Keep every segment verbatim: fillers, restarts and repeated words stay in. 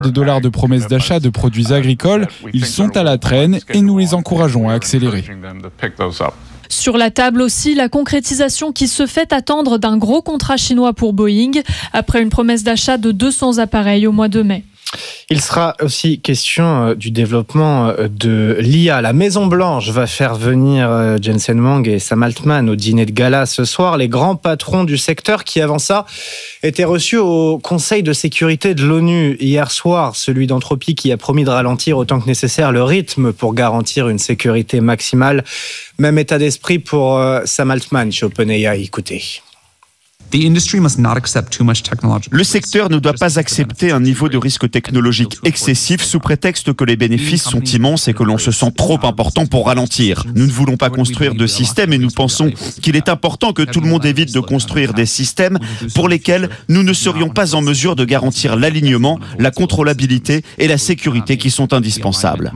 de dollars de promesses d'achat de produits agricoles. Ils sont à la traîne et nous les encourageons à accélérer. Sur la table aussi, la concrétisation qui se fait attendre d'un gros contrat chinois pour Boeing, après une promesse d'achat de deux cents appareils au mois de mai. Il sera aussi question du développement de l'I A. La Maison-Blanche va faire venir Jensen Huang et Sam Altman au dîner de gala ce soir. Les grands patrons du secteur qui, avant ça, étaient reçus au Conseil de sécurité de l'ONU hier soir. Celui d'Anthropic qui a promis de ralentir autant que nécessaire le rythme pour garantir une sécurité maximale. Même état d'esprit pour Sam Altman chez OpenAI. Écoutez. Le secteur ne doit pas accepter un niveau de risque technologique excessif sous prétexte que les bénéfices sont immenses et que l'on se sent trop important pour ralentir. Nous ne voulons pas construire de système et nous pensons qu'il est important que tout le monde évite de construire des systèmes pour lesquels nous ne serions pas en mesure de garantir l'alignement, la contrôlabilité et la sécurité qui sont indispensables.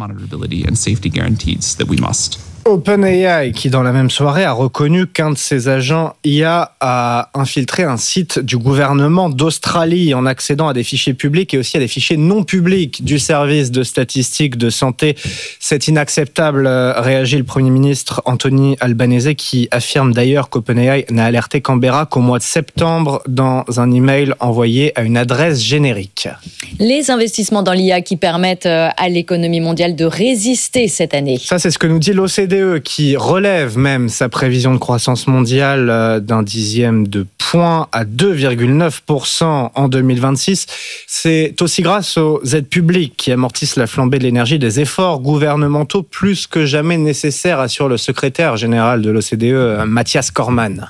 OpenAI, qui dans la même soirée a reconnu qu'un de ses agents I A a infiltré un site du gouvernement d'Australie en accédant à des fichiers publics et aussi à des fichiers non publics du service de statistiques de santé. C'est inacceptable, réagit le Premier ministre Anthony Albanese, qui affirme d'ailleurs qu'OpenAI n'a alerté Canberra qu'au mois de septembre dans un email envoyé à une adresse générique. Les investissements dans l'I A qui permettent à l'économie mondiale de résister cette année. Ça, c'est ce que nous dit l'O C D E, qui relève même sa prévision de croissance mondiale d'un dixième de point à deux virgule neuf pour cent en deux mille vingt-six. C'est aussi grâce aux aides publiques qui amortissent la flambée de l'énergie, des efforts gouvernementaux plus que jamais nécessaires, assure le secrétaire général de l'O C D E, Mathias Cormann.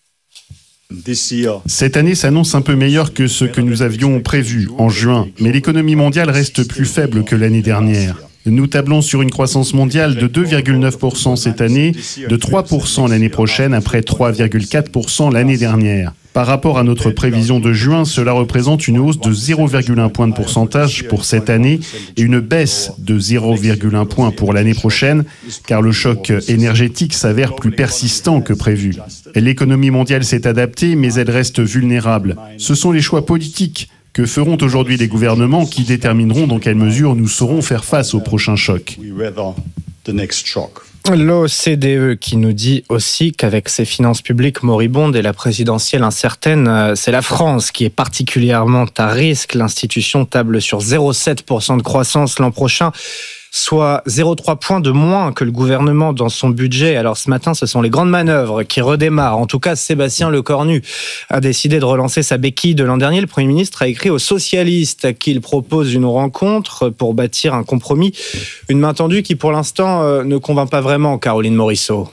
Cette année s'annonce un peu meilleure que ce que nous avions prévu en juin, mais l'économie mondiale reste plus faible que l'année dernière. Nous tablons sur une croissance mondiale de deux virgule neuf pour cent cette année, de trois pour cent l'année prochaine, après trois virgule quatre pour cent l'année dernière. Par rapport à notre prévision de juin, cela représente une hausse de zéro virgule un point de pourcentage pour cette année et une baisse de zéro virgule un point pour l'année prochaine, car le choc énergétique s'avère plus persistant que prévu. L'économie mondiale s'est adaptée, mais elle reste vulnérable. Ce sont les choix politiques que feront aujourd'hui les gouvernements qui détermineront dans quelle mesure nous saurons faire face au prochain choc. L'O C D E qui nous dit aussi qu'avec ses finances publiques moribondes et la présidentielle incertaine, c'est la France qui est particulièrement à risque. L'institution table sur zéro virgule sept pour cent de croissance l'an prochain, soit zéro virgule trois points de moins que le gouvernement dans son budget. Alors ce matin, ce sont les grandes manœuvres qui redémarrent. En tout cas, Sébastien Lecornu a décidé de relancer sa béquille de l'an dernier. Le Premier ministre a écrit aux socialistes qu'il propose une rencontre pour bâtir un compromis. Une main tendue qui, pour l'instant, ne convainc pas vraiment Caroline Morisseau.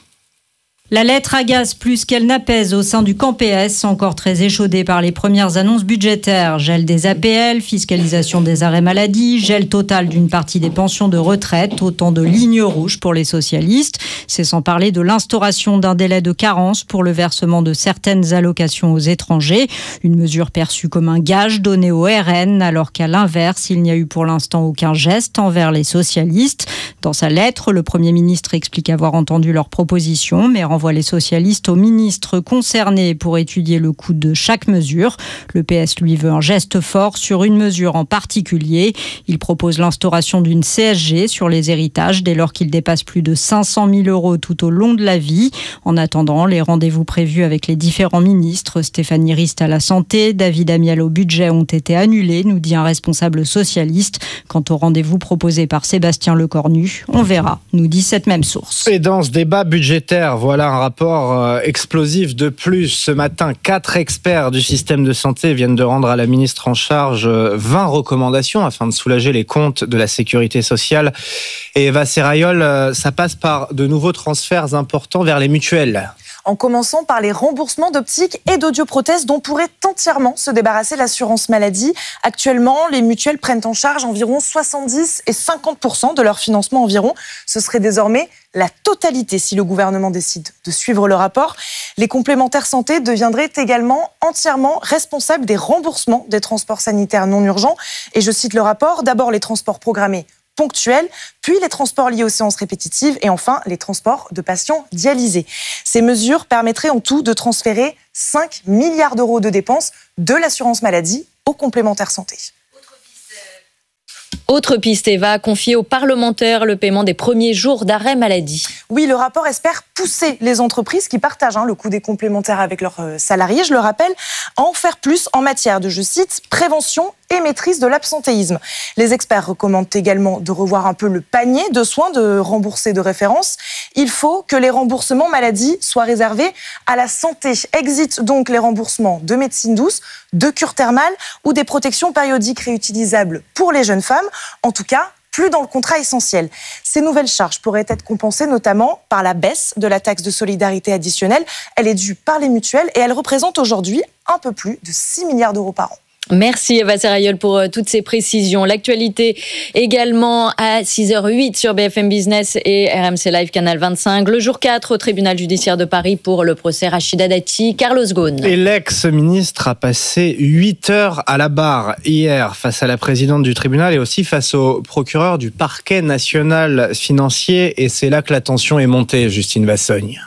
La lettre agace plus qu'elle n'apaise au sein du camp P S, encore très échaudé par les premières annonces budgétaires. Gel des A P L, fiscalisation des arrêts maladie, gel total d'une partie des pensions de retraite, autant de lignes rouges pour les socialistes. C'est sans parler de l'instauration d'un délai de carence pour le versement de certaines allocations aux étrangers. Une mesure perçue comme un gage donné au R N, alors qu'à l'inverse, il n'y a eu pour l'instant aucun geste envers les socialistes. Dans sa lettre, le Premier ministre explique avoir entendu leurs propositions, mais renvoie les socialistes aux ministres concernés pour étudier le coût de chaque mesure. Le P S, lui, veut un geste fort sur une mesure en particulier. Il propose l'instauration d'une C S G sur les héritages dès lors qu'ils dépassent plus de cinq cent mille euros tout au long de la vie. En attendant, les rendez-vous prévus avec les différents ministres, Stéphanie Rist à la santé, David Amiel au budget, ont été annulés, nous dit un responsable socialiste. Quant au rendez-vous proposé par Sébastien Lecornu, on verra, nous dit cette même source. Et dans ce débat budgétaire, voilà un rapport explosif de plus. Ce matin, quatre experts du système de santé viennent de rendre à la ministre en charge vingt recommandations afin de soulager les comptes de la sécurité sociale. Et Eva Serrayol, ça passe par de nouveaux transferts importants vers les mutuelles. En commençant par les remboursements d'optiques et d'audioprothèses dont pourrait entièrement se débarrasser l'assurance maladie. Actuellement, les mutuelles prennent en charge environ soixante-dix et cinquante pour cent de leur financement environ. Ce serait désormais la totalité si le gouvernement décide de suivre le rapport. Les complémentaires santé deviendraient également entièrement responsables des remboursements des transports sanitaires non urgents. Et je cite le rapport, d'abord les transports programmés ponctuels, puis les transports liés aux séances répétitives et enfin les transports de patients dialysés. Ces mesures permettraient en tout de transférer cinq milliards d'euros de dépenses de l'assurance maladie aux complémentaires santé. Autre piste, Eva, confier aux parlementaires le paiement des premiers jours d'arrêt maladie. Oui, le rapport espère pousser les entreprises qui partagent hein, le coût des complémentaires avec leurs salariés, je le rappelle, à en faire plus en matière de, je cite, prévention et maîtrise de l'absentéisme. Les experts recommandent également de revoir un peu le panier de soins de remboursés de référence. Il faut que les remboursements maladie soient réservés à la santé. Exit donc les remboursements de médecine douce, de cure thermale ou des protections périodiques réutilisables pour les jeunes femmes. En tout cas, plus dans le contrat essentiel. Ces nouvelles charges pourraient être compensées notamment par la baisse de la taxe de solidarité additionnelle. Elle est due par les mutuelles et elle représente aujourd'hui un peu plus de six milliards d'euros par an. Merci Eva Serrayol pour euh, toutes ces précisions. L'actualité également à six heures huit sur B F M Business et R M C Live Canal vingt-cinq. Le jour quatre au tribunal judiciaire de Paris pour le procès Rachida Dati. Carlos Ghosn. Et l'ex-ministre a passé huit heures à la barre hier face à la présidente du tribunal et aussi face au procureur du parquet national financier. Et c'est là que la tension est montée, Justine Vassogne.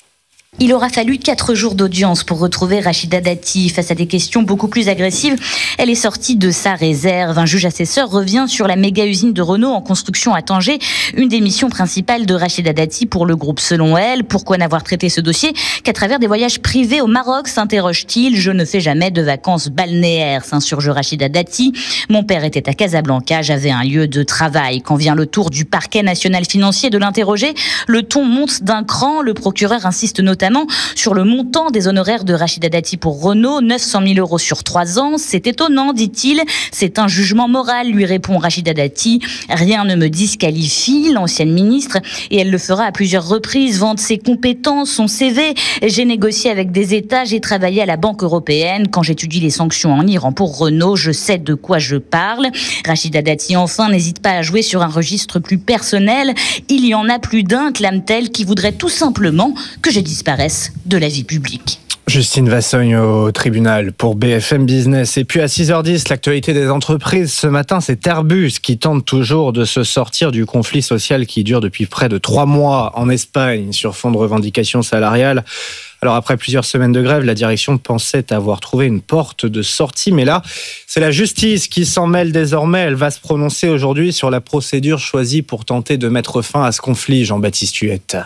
Il aura fallu quatre jours d'audience pour retrouver Rachida Dati. Face à des questions beaucoup plus agressives, elle est sortie de sa réserve. Un juge assesseur revient sur la méga-usine de Renault en construction à Tanger, une des missions principales de Rachida Dati pour le groupe. Selon elle, pourquoi n'avoir traité ce dossier qu'à travers des voyages privés au Maroc, s'interroge-t-il. Je ne fais jamais de vacances balnéaires, s'insurge Rachida Dati. Mon père était à Casablanca, j'avais un lieu de travail. Quand vient le tour du parquet national financier de l'interroger, le ton monte d'un cran. Le procureur insiste notamment sur le montant des honoraires de Rachida Dati pour Renault, neuf cent mille euros sur trois ans. C'est étonnant, dit-il. C'est un jugement moral, lui répond Rachida Dati. Rien ne me disqualifie, l'ancienne ministre, et elle le fera à plusieurs reprises, vante ses compétences, son C V. J'ai négocié avec des États, j'ai travaillé à la Banque européenne. Quand j'étudie les sanctions en Iran pour Renault, je sais de quoi je parle. Rachida Dati, enfin, n'hésite pas à jouer sur un registre plus personnel. Il y en a plus d'un, clame-t-elle, qui voudrait tout simplement que je disparaisse de la vie publique. Justine Vassogne au tribunal pour B F M Business. Et puis à six heures dix, l'actualité des entreprises ce matin, c'est Airbus qui tente toujours de se sortir du conflit social qui dure depuis près de trois mois en Espagne sur fond de revendications salariales. Alors après plusieurs semaines de grève, la direction pensait avoir trouvé une porte de sortie, mais là, c'est la justice qui s'en mêle désormais. Elle va se prononcer aujourd'hui sur la procédure choisie pour tenter de mettre fin à ce conflit, Jean-Baptiste Huette.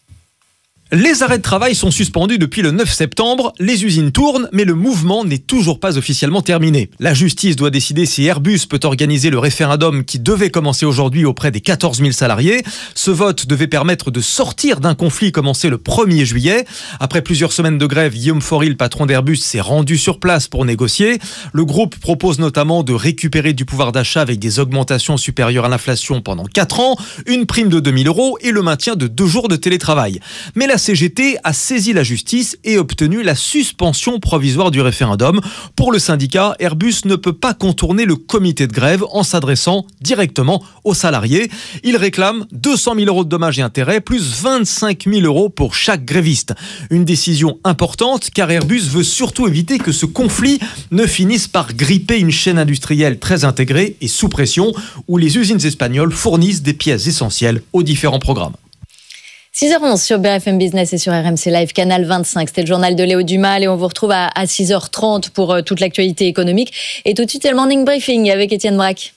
Les arrêts de travail sont suspendus depuis le neuf septembre, les usines tournent, mais le mouvement n'est toujours pas officiellement terminé. La justice doit décider si Airbus peut organiser le référendum qui devait commencer aujourd'hui auprès des quatorze mille salariés. Ce vote devait permettre de sortir d'un conflit commencé le premier juillet. Après plusieurs semaines de grève, Guillaume Faury, le patron d'Airbus, s'est rendu sur place pour négocier. Le groupe propose notamment de récupérer du pouvoir d'achat avec des augmentations supérieures à l'inflation pendant quatre ans, une prime de deux mille euros et le maintien de deux jours de télétravail. Mais la C G T a saisi la justice et obtenu la suspension provisoire du référendum. Pour le syndicat, Airbus ne peut pas contourner le comité de grève en s'adressant directement aux salariés. Il réclame deux cent mille euros de dommages et intérêts plus vingt-cinq mille euros pour chaque gréviste. Une décision importante car Airbus veut surtout éviter que ce conflit ne finisse par gripper une chaîne industrielle très intégrée et sous pression où les usines espagnoles fournissent des pièces essentielles aux différents programmes. six heures onze sur B F M Business et sur R M C Live Canal vingt-cinq. C'était le journal de Léo Dumas et on vous retrouve à, à six heures trente pour euh, toute l'actualité économique. Et tout de suite, c'est le Morning Briefing avec Étienne Braque.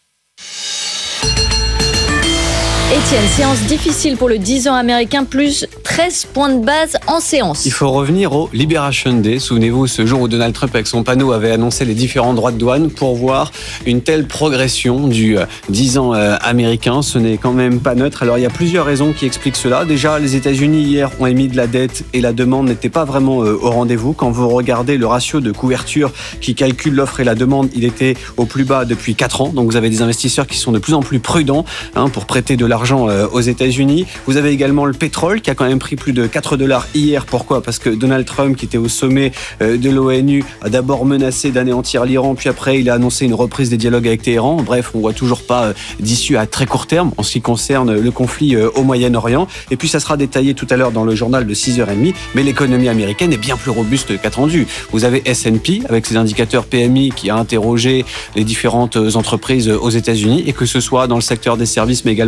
Étienne, séance difficile pour le dix ans américain, plus treize points de base en séance. Il faut revenir au Liberation Day. Souvenez-vous, ce jour où Donald Trump, avec son panneau, avait annoncé les différents droits de douane pour voir une telle progression du dix ans américain. Ce n'est quand même pas neutre. Alors, il y a plusieurs raisons qui expliquent cela. Déjà, les États-Unis, hier, ont émis de la dette et la demande n'était pas vraiment au rendez-vous. Quand vous regardez le ratio de couverture qui calcule l'offre et la demande, il était au plus bas depuis quatre ans. Donc, vous avez des investisseurs qui sont de plus en plus prudents hein, pour prêter de l'argent aux États-Unis. Vous avez également le pétrole qui a quand même pris plus de quatre dollars hier. Pourquoi ? Parce que Donald Trump, qui était au sommet de l'ONU, a d'abord menacé d'anéantir l'Iran, puis après il a annoncé une reprise des dialogues avec Téhéran. Bref, on voit toujours pas d'issue à très court terme en ce qui concerne le conflit au Moyen-Orient. Et puis ça sera détaillé tout à l'heure dans le journal de six heures trente, mais l'économie américaine est bien plus robuste qu'attendu. Vous avez S and P avec ses indicateurs P M I qui a interrogé les différentes entreprises aux États-Unis, et que ce soit dans le secteur des services mais également dans le secteur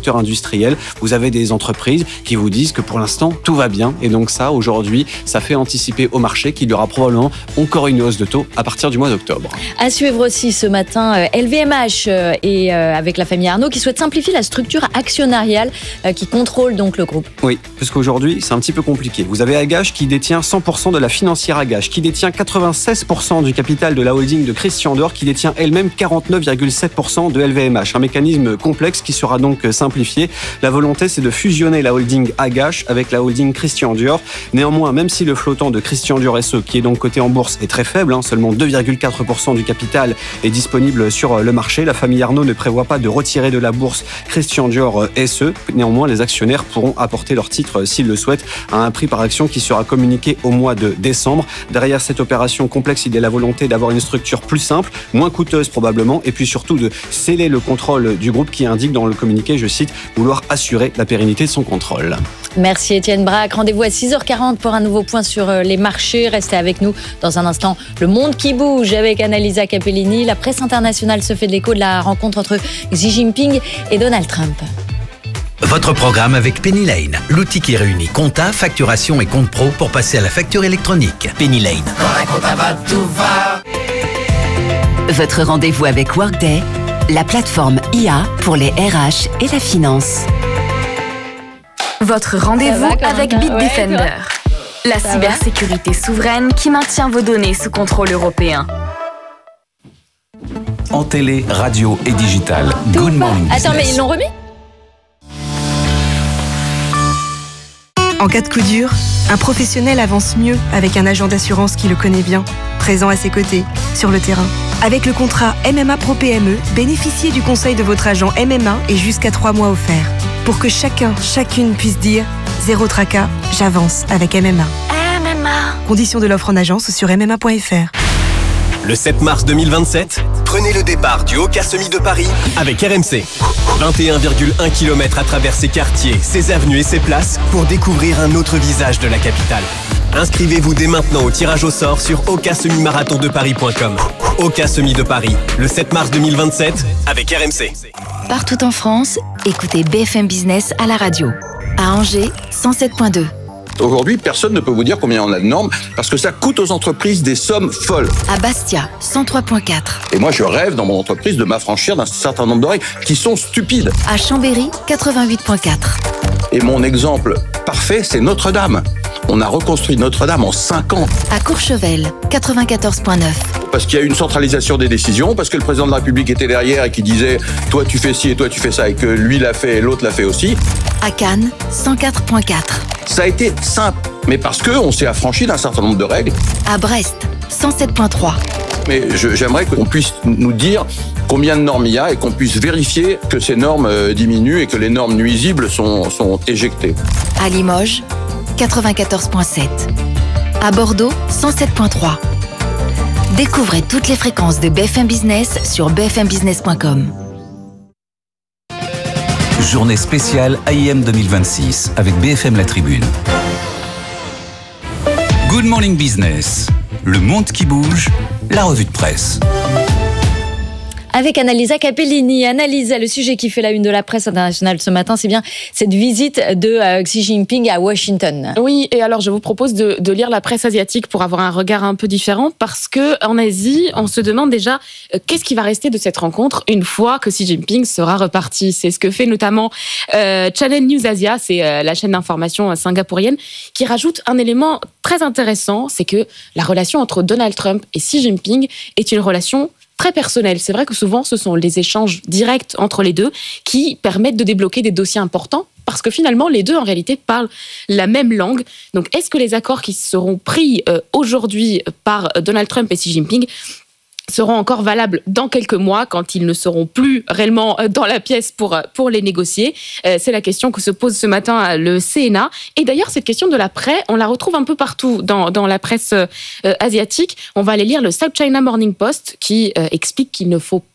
secteur industriel, vous avez des entreprises qui vous disent que pour l'instant, tout va bien. Et donc ça, aujourd'hui, ça fait anticiper au marché qu'il y aura probablement encore une hausse de taux à partir du mois d'octobre. À suivre aussi ce matin, L V M H et avec la famille Arnault qui souhaite simplifier la structure actionnariale qui contrôle donc le groupe. Oui, parce qu'aujourd'hui, c'est un petit peu compliqué. Vous avez Agache qui détient cent pour cent de la financière Agache, qui détient quatre-vingt-seize pour cent du capital de la holding de Christian Dior, qui détient elle-même quarante-neuf virgule sept pour cent de L V M H. Un mécanisme complexe qui sera donc simplifié. La volonté, c'est de fusionner la holding Agache avec la holding Christian Dior. Néanmoins, même si le flottant de Christian Dior S E, qui est donc coté en bourse, est très faible, hein, seulement deux virgule quatre pour cent du capital est disponible sur le marché, la famille Arnault ne prévoit pas de retirer de la bourse Christian Dior S E. Néanmoins, les actionnaires pourront apporter leur titre, s'ils le souhaitent, à un prix par action qui sera communiqué au mois de décembre. Derrière cette opération complexe, il y a la volonté d'avoir une structure plus simple, moins coûteuse probablement, et puis surtout de sceller le contrôle du groupe qui indique dans le communiqué, je cite, vouloir assurer la pérennité de son contrôle. Merci Étienne Braque. Rendez-vous à six heures quarante pour un nouveau point sur les marchés. Restez avec nous dans un instant. Le monde qui bouge avec Annalisa Capellini. La presse internationale se fait de l'écho de la rencontre entre Xi Jinping et Donald Trump. Votre programme avec Penny Lane, l'outil qui réunit compta, facturation et compte pro pour passer à la facture électronique. Penny Lane. Quand un compta va, tout va. Votre rendez-vous avec Workday, la plateforme I A pour les R H et la finance. Votre rendez-vous avec Bitdefender, ouais, la Ça cybersécurité va. souveraine qui maintient vos données sous contrôle européen. En télé, radio et digital, Tout Good pas. Morning Attends, Business. mais ils l'ont remis ? En cas de coup dur, un professionnel avance mieux avec un agent d'assurance qui le connaît bien, présent à ses côtés, sur le terrain. Avec le contrat M M A Pro P M E, bénéficiez du conseil de votre agent M M A et jusqu'à trois mois offerts. Pour que chacun, chacune puisse dire « Zéro tracas, j'avance avec M M A ». M M A. Conditions de l'offre en agence sur m m a point f r. Le sept mars deux mille vingt-sept, prenez le départ du Hoka Semi de Paris avec R M C. vingt et un virgule un kilomètres à travers ses quartiers, ses avenues et ses places pour découvrir un autre visage de la capitale. Inscrivez-vous dès maintenant au tirage au sort sur hoka semi marathon de paris point com. Hoka Semi de Paris, le sept mars deux mille vingt-sept avec R M C. Partout en France, écoutez B F M Business à la radio. À Angers, cent sept virgule deux. Aujourd'hui, personne ne peut vous dire combien on a de normes parce que ça coûte aux entreprises des sommes folles. À Bastia, cent trois virgule quatre. Et moi, je rêve dans mon entreprise de m'affranchir d'un certain nombre de règles qui sont stupides. À Chambéry, quatre-vingt-huit virgule quatre. Et mon exemple parfait, c'est Notre-Dame. On a reconstruit Notre-Dame en cinq ans. À Courchevel, quatre-vingt-quatorze virgule neuf. Parce qu'il y a eu une centralisation des décisions, parce que le président de la République était derrière et qui disait « toi tu fais ci et toi tu fais ça » et que lui l'a fait et l'autre l'a fait aussi. À Cannes, cent quatre virgule quatre. Ça a été simple, mais parce qu'on s'est affranchi d'un certain nombre de règles. À Brest, cent sept virgule trois. Mais je, j'aimerais qu'on puisse nous dire combien de normes il y a et qu'on puisse vérifier que ces normes euh, diminuent et que les normes nuisibles sont, sont éjectées. À Limoges, quatre-vingt-quatorze virgule sept. À Bordeaux, cent sept virgule trois. Découvrez toutes les fréquences de B F M Business sur b f m business point com. Journée spéciale A I M deux mille vingt-six avec B F M La Tribune. Good Morning Business, le monde qui bouge, la revue de presse. Avec Annalisa Capellini. Annalisa, le sujet qui fait la une de la presse internationale ce matin, c'est bien cette visite de euh, Xi Jinping à Washington. Oui, et alors je vous propose de, de lire la presse asiatique pour avoir un regard un peu différent, parce que en Asie, on se demande déjà euh, qu'est-ce qui va rester de cette rencontre une fois que Xi Jinping sera reparti. C'est ce que fait notamment euh, Channel News Asia, c'est euh, la chaîne d'information singapourienne, qui rajoute un élément très intéressant, c'est que la relation entre Donald Trump et Xi Jinping est une relation très personnel. C'est vrai que souvent, ce sont les échanges directs entre les deux qui permettent de débloquer des dossiers importants parce que finalement, les deux, en réalité, parlent la même langue. Donc, est-ce que les accords qui seront pris euh, aujourd'hui par Donald Trump et Xi Jinping seront encore valables dans quelques mois quand ils ne seront plus réellement dans la pièce pour, pour les négocier? euh, C'est la question que se pose ce matin le C N A. Et d'ailleurs, cette question de l'après, on la retrouve un peu partout dans, dans la presse euh, asiatique. On va aller lire le South China Morning Post qui euh, explique qu'il ne faut pas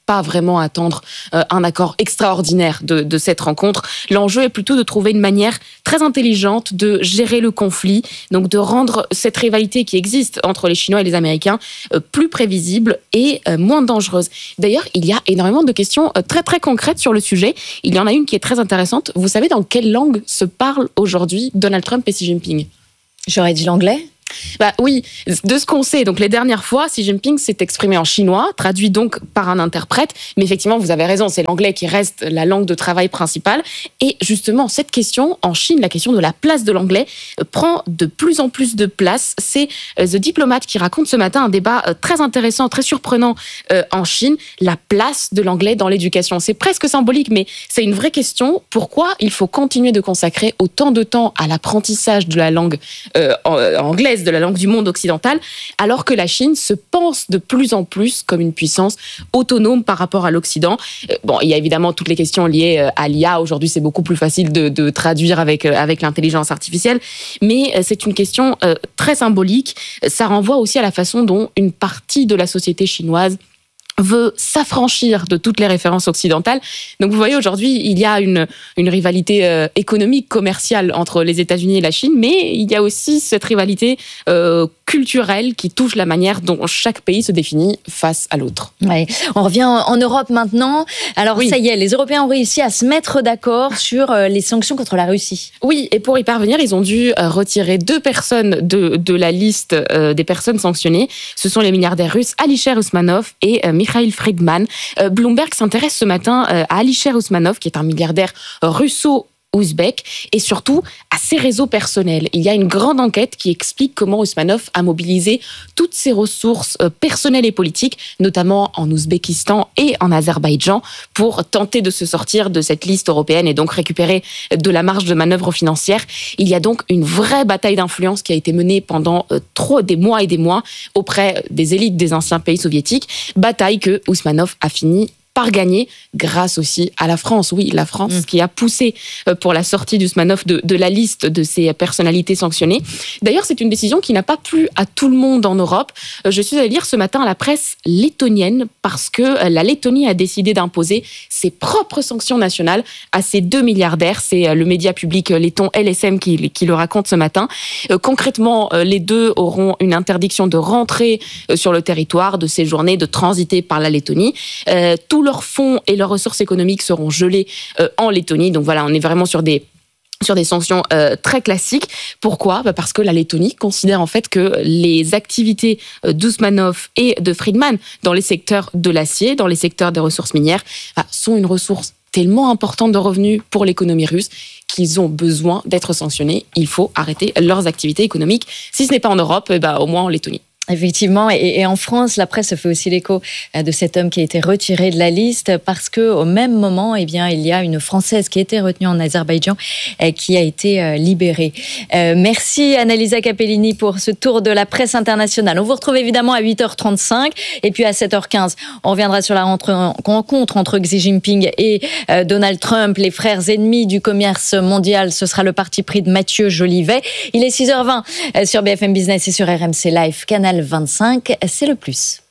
pas vraiment attendre euh, un accord extraordinaire de, de cette rencontre. L'enjeu est plutôt de trouver une manière très intelligente de gérer le conflit, donc de rendre cette rivalité qui existe entre les Chinois et les Américains euh, plus prévisible et euh, moins dangereuse. D'ailleurs, il y a énormément de questions euh, très très concrètes sur le sujet. Il y en a une qui est très intéressante. Vous savez dans quelle langue se parlent aujourd'hui Donald Trump et Xi Jinping ? J'aurais dit l'anglais. Bah oui, de ce qu'on sait, donc les dernières fois, Xi Jinping s'est exprimé en chinois, traduit donc par un interprète, mais effectivement, vous avez raison, c'est l'anglais qui reste la langue de travail principale. Et justement, cette question, en Chine, la question de la place de l'anglais, prend de plus en plus de place. C'est The Diplomat qui raconte ce matin un débat très intéressant, très surprenant en Chine, la place de l'anglais dans l'éducation. C'est presque symbolique, mais c'est une vraie question. Pourquoi il faut continuer de consacrer autant de temps à l'apprentissage de la langue euh, anglaise, de la langue du monde occidental, alors que la Chine se pense de plus en plus comme une puissance autonome par rapport à l'Occident. Bon, il y a évidemment toutes les questions liées à l'I A. Aujourd'hui, c'est beaucoup plus facile de, de traduire avec, avec l'intelligence artificielle, mais c'est une question euh, très symbolique. Ça renvoie aussi à la façon dont une partie de la société chinoise veut s'affranchir de toutes les références occidentales. Donc vous voyez, aujourd'hui, il y a une, une rivalité euh, économique, commerciale entre les États-Unis et la Chine, mais il y a aussi cette rivalité euh, culturelle qui touche la manière dont chaque pays se définit face à l'autre. Ouais. On revient en Europe maintenant. Alors oui. Ça y est, les Européens ont réussi à se mettre d'accord sur les sanctions contre la Russie. Oui, et pour y parvenir, ils ont dû retirer deux personnes de, de la liste euh, des personnes sanctionnées. Ce sont les milliardaires russes Alisher Usmanov et euh, Mikhail Friedman. Euh, Bloomberg s'intéresse ce matin euh, à Alisher Usmanov, qui est un milliardaire russo ouzbek, et surtout à ses réseaux personnels. Il y a une grande enquête qui explique comment Usmanov a mobilisé toutes ses ressources personnelles et politiques, notamment en Ouzbékistan et en Azerbaïdjan, pour tenter de se sortir de cette liste européenne et donc récupérer de la marge de manœuvre financière. Il y a donc une vraie bataille d'influence qui a été menée pendant trop des mois et des mois auprès des élites des anciens pays soviétiques, bataille que Usmanov a fini par gagner grâce aussi à la France. Oui, la France mmh. qui a poussé pour la sortie d'Usmanov de, de la liste de ces personnalités sanctionnées. D'ailleurs, c'est une décision qui n'a pas plu à tout le monde en Europe. Je suis allée lire ce matin la presse lettonienne parce que la Lettonie a décidé d'imposer ses propres sanctions nationales à ces deux milliardaires. C'est le média public letton L S M qui, qui le raconte ce matin. Concrètement, les deux auront une interdiction de rentrer sur le territoire, de séjourner, de transiter par la Lettonie. Euh, tous leurs fonds et leurs ressources économiques seront gelés euh, en Lettonie. Donc voilà, on est vraiment sur des sur des sanctions euh, très classiques. Pourquoi ? Bah parce que la Lettonie considère en fait que les activités euh, d'Usmanov et de Friedman dans les secteurs de l'acier, dans les secteurs des ressources minières, bah, sont une ressource tellement importante de revenus pour l'économie russe qu'ils ont besoin d'être sanctionnés. Il faut arrêter leurs activités économiques. Si ce n'est pas en Europe, bah, au moins en Lettonie. Effectivement, et, et en France, la presse fait aussi l'écho de cet homme qui a été retiré de la liste parce que au même moment, eh bien, il y a une Française qui a été retenue en Azerbaïdjan et qui a été euh, libérée. Euh, merci Annalisa Capellini pour ce tour de la presse internationale. On vous retrouve évidemment à huit heures trente-cinq et puis à sept heures quinze, on reviendra sur la rencontre entre Xi Jinping et euh, Donald Trump, les frères ennemis du commerce mondial. Ce sera le parti pris de Mathieu Jolivet. Il est six heures vingt euh, sur B F M Business et sur R M C Live, Canal vingt-cinq, c'est le plus.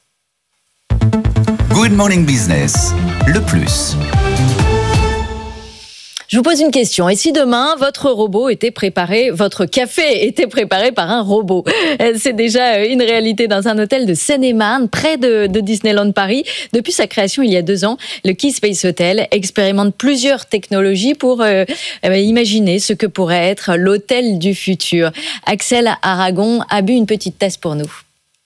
Good Morning Business, le plus. Je vous pose une question. Et si demain, votre robot était préparé, votre café était préparé par un robot ? C'est déjà une réalité dans un hôtel de Seine-et-Marne, près de, de Disneyland Paris. Depuis sa création il y a deux ans, le Key Space Hotel expérimente plusieurs technologies pour euh, imaginer ce que pourrait être l'hôtel du futur. Axel Aragon a bu une petite tasse pour nous.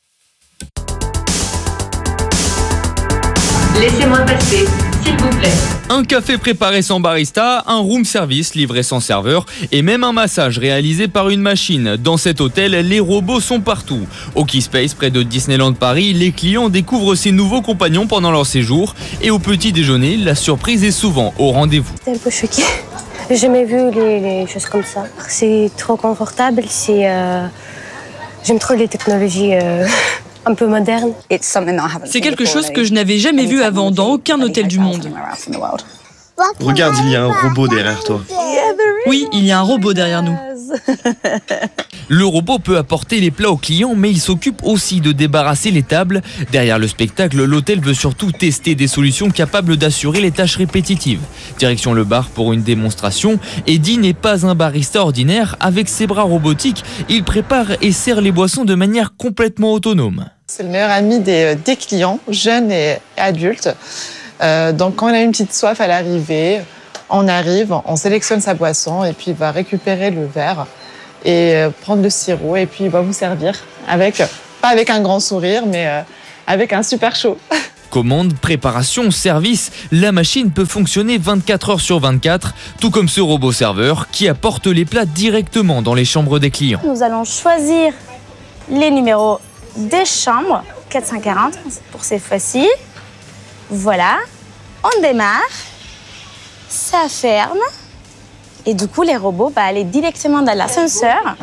Laissez-moi passer, s'il vous plaît. Un café préparé sans barista, un room service livré sans serveur et même un massage réalisé par une machine. Dans cet hôtel, les robots sont partout. Au Key Space, près de Disneyland Paris, les clients découvrent ces nouveaux compagnons pendant leur séjour. Et au petit déjeuner, la surprise est souvent au rendez-vous. J'étais un peu choquée. J'ai jamais vu les, les choses comme ça. C'est trop confortable. C'est, euh... J'aime trop les technologies... Euh... un peu moderne. C'est quelque chose que je n'avais jamais vu avant dans aucun hôtel du monde. Regarde, il y a un robot derrière toi. Oui, il y a un robot derrière nous. Le robot peut apporter les plats aux clients, mais il s'occupe aussi de débarrasser les tables. Derrière le spectacle, l'hôtel veut surtout tester des solutions capables d'assurer les tâches répétitives. Direction le bar pour une démonstration. Eddie n'est pas un barista ordinaire. Avec ses bras robotiques, il prépare et sert les boissons de manière complètement autonome. C'est le meilleur ami des, des clients, jeunes et adultes. Euh, donc quand on a une petite soif à l'arrivée, on arrive, on sélectionne sa boisson et puis il va récupérer le verre et euh, prendre le sirop et puis il va vous servir avec, pas avec un grand sourire, mais euh, avec un super chaud. Commande, préparation, service, la machine peut fonctionner vingt-quatre heures sur vingt-quatre, tout comme ce robot serveur qui apporte les plats directement dans les chambres des clients. Nous allons choisir les numéros des chambres, quatre cent quarante pour cette fois-ci. Voilà, on démarre, ça ferme et du coup les robots vont aller directement dans l'ascenseur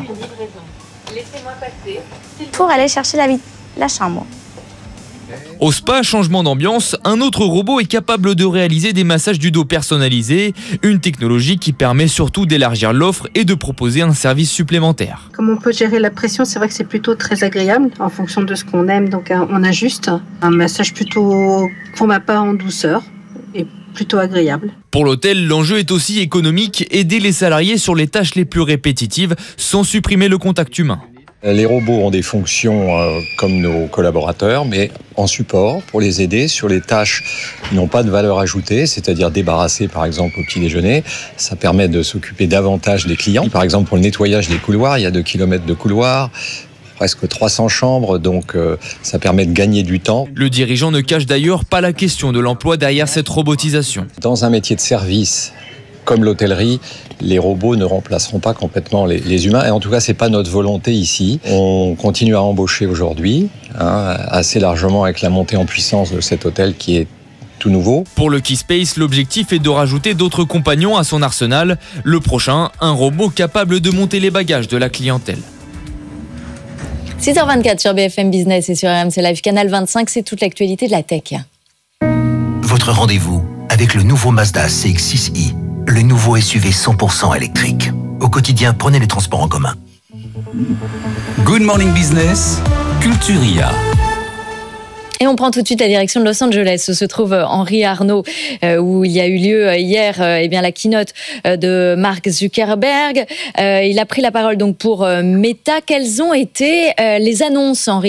pour aller chercher la, la chambre. Au spa, changement d'ambiance, un autre robot est capable de réaliser des massages du dos personnalisés, une technologie qui permet surtout d'élargir l'offre et de proposer un service supplémentaire. Comme on peut gérer la pression, c'est vrai que c'est plutôt très agréable en fonction de ce qu'on aime, donc on ajuste. Un massage plutôt, pour ma part, en douceur et plutôt agréable. Pour l'hôtel, l'enjeu est aussi économique, aider les salariés sur les tâches les plus répétitives sans supprimer le contact humain. Les robots ont des fonctions euh, comme nos collaborateurs, mais en support pour les aider sur les tâches qui n'ont pas de valeur ajoutée, c'est-à-dire débarrasser par exemple au petit déjeuner. Ça permet de s'occuper davantage des clients. Par exemple pour le nettoyage des couloirs, il y a deux kilomètres de couloirs, presque trois cents chambres, donc euh, ça permet de gagner du temps. Le dirigeant ne cache d'ailleurs pas la question de l'emploi derrière cette robotisation. Dans un métier de service, comme l'hôtellerie, les robots ne remplaceront pas complètement les, les humains. Et en tout cas, c'est pas notre volonté ici. On continue à embaucher aujourd'hui, hein, assez largement avec la montée en puissance de cet hôtel qui est tout nouveau. Pour le Keyspace, l'objectif est de rajouter d'autres compagnons à son arsenal. Le prochain, un robot capable de monter les bagages de la clientèle. six heures vingt-quatre sur B F M Business et sur R M C Live Canal vingt-cinq, c'est toute l'actualité de la tech. Votre rendez-vous avec le nouveau Mazda C X six i. Le nouveau S U V cent pour cent électrique. Au quotidien, prenez les transports en commun. Good Morning Business, Culturia. Et on prend tout de suite la direction de Los Angeles, où se trouve Henri Arnaud, euh, où il y a eu lieu hier euh, eh bien, la keynote euh, de Mark Zuckerberg. Euh, il a pris la parole donc pour euh, Meta. Quelles ont été euh, les annonces, Henri ?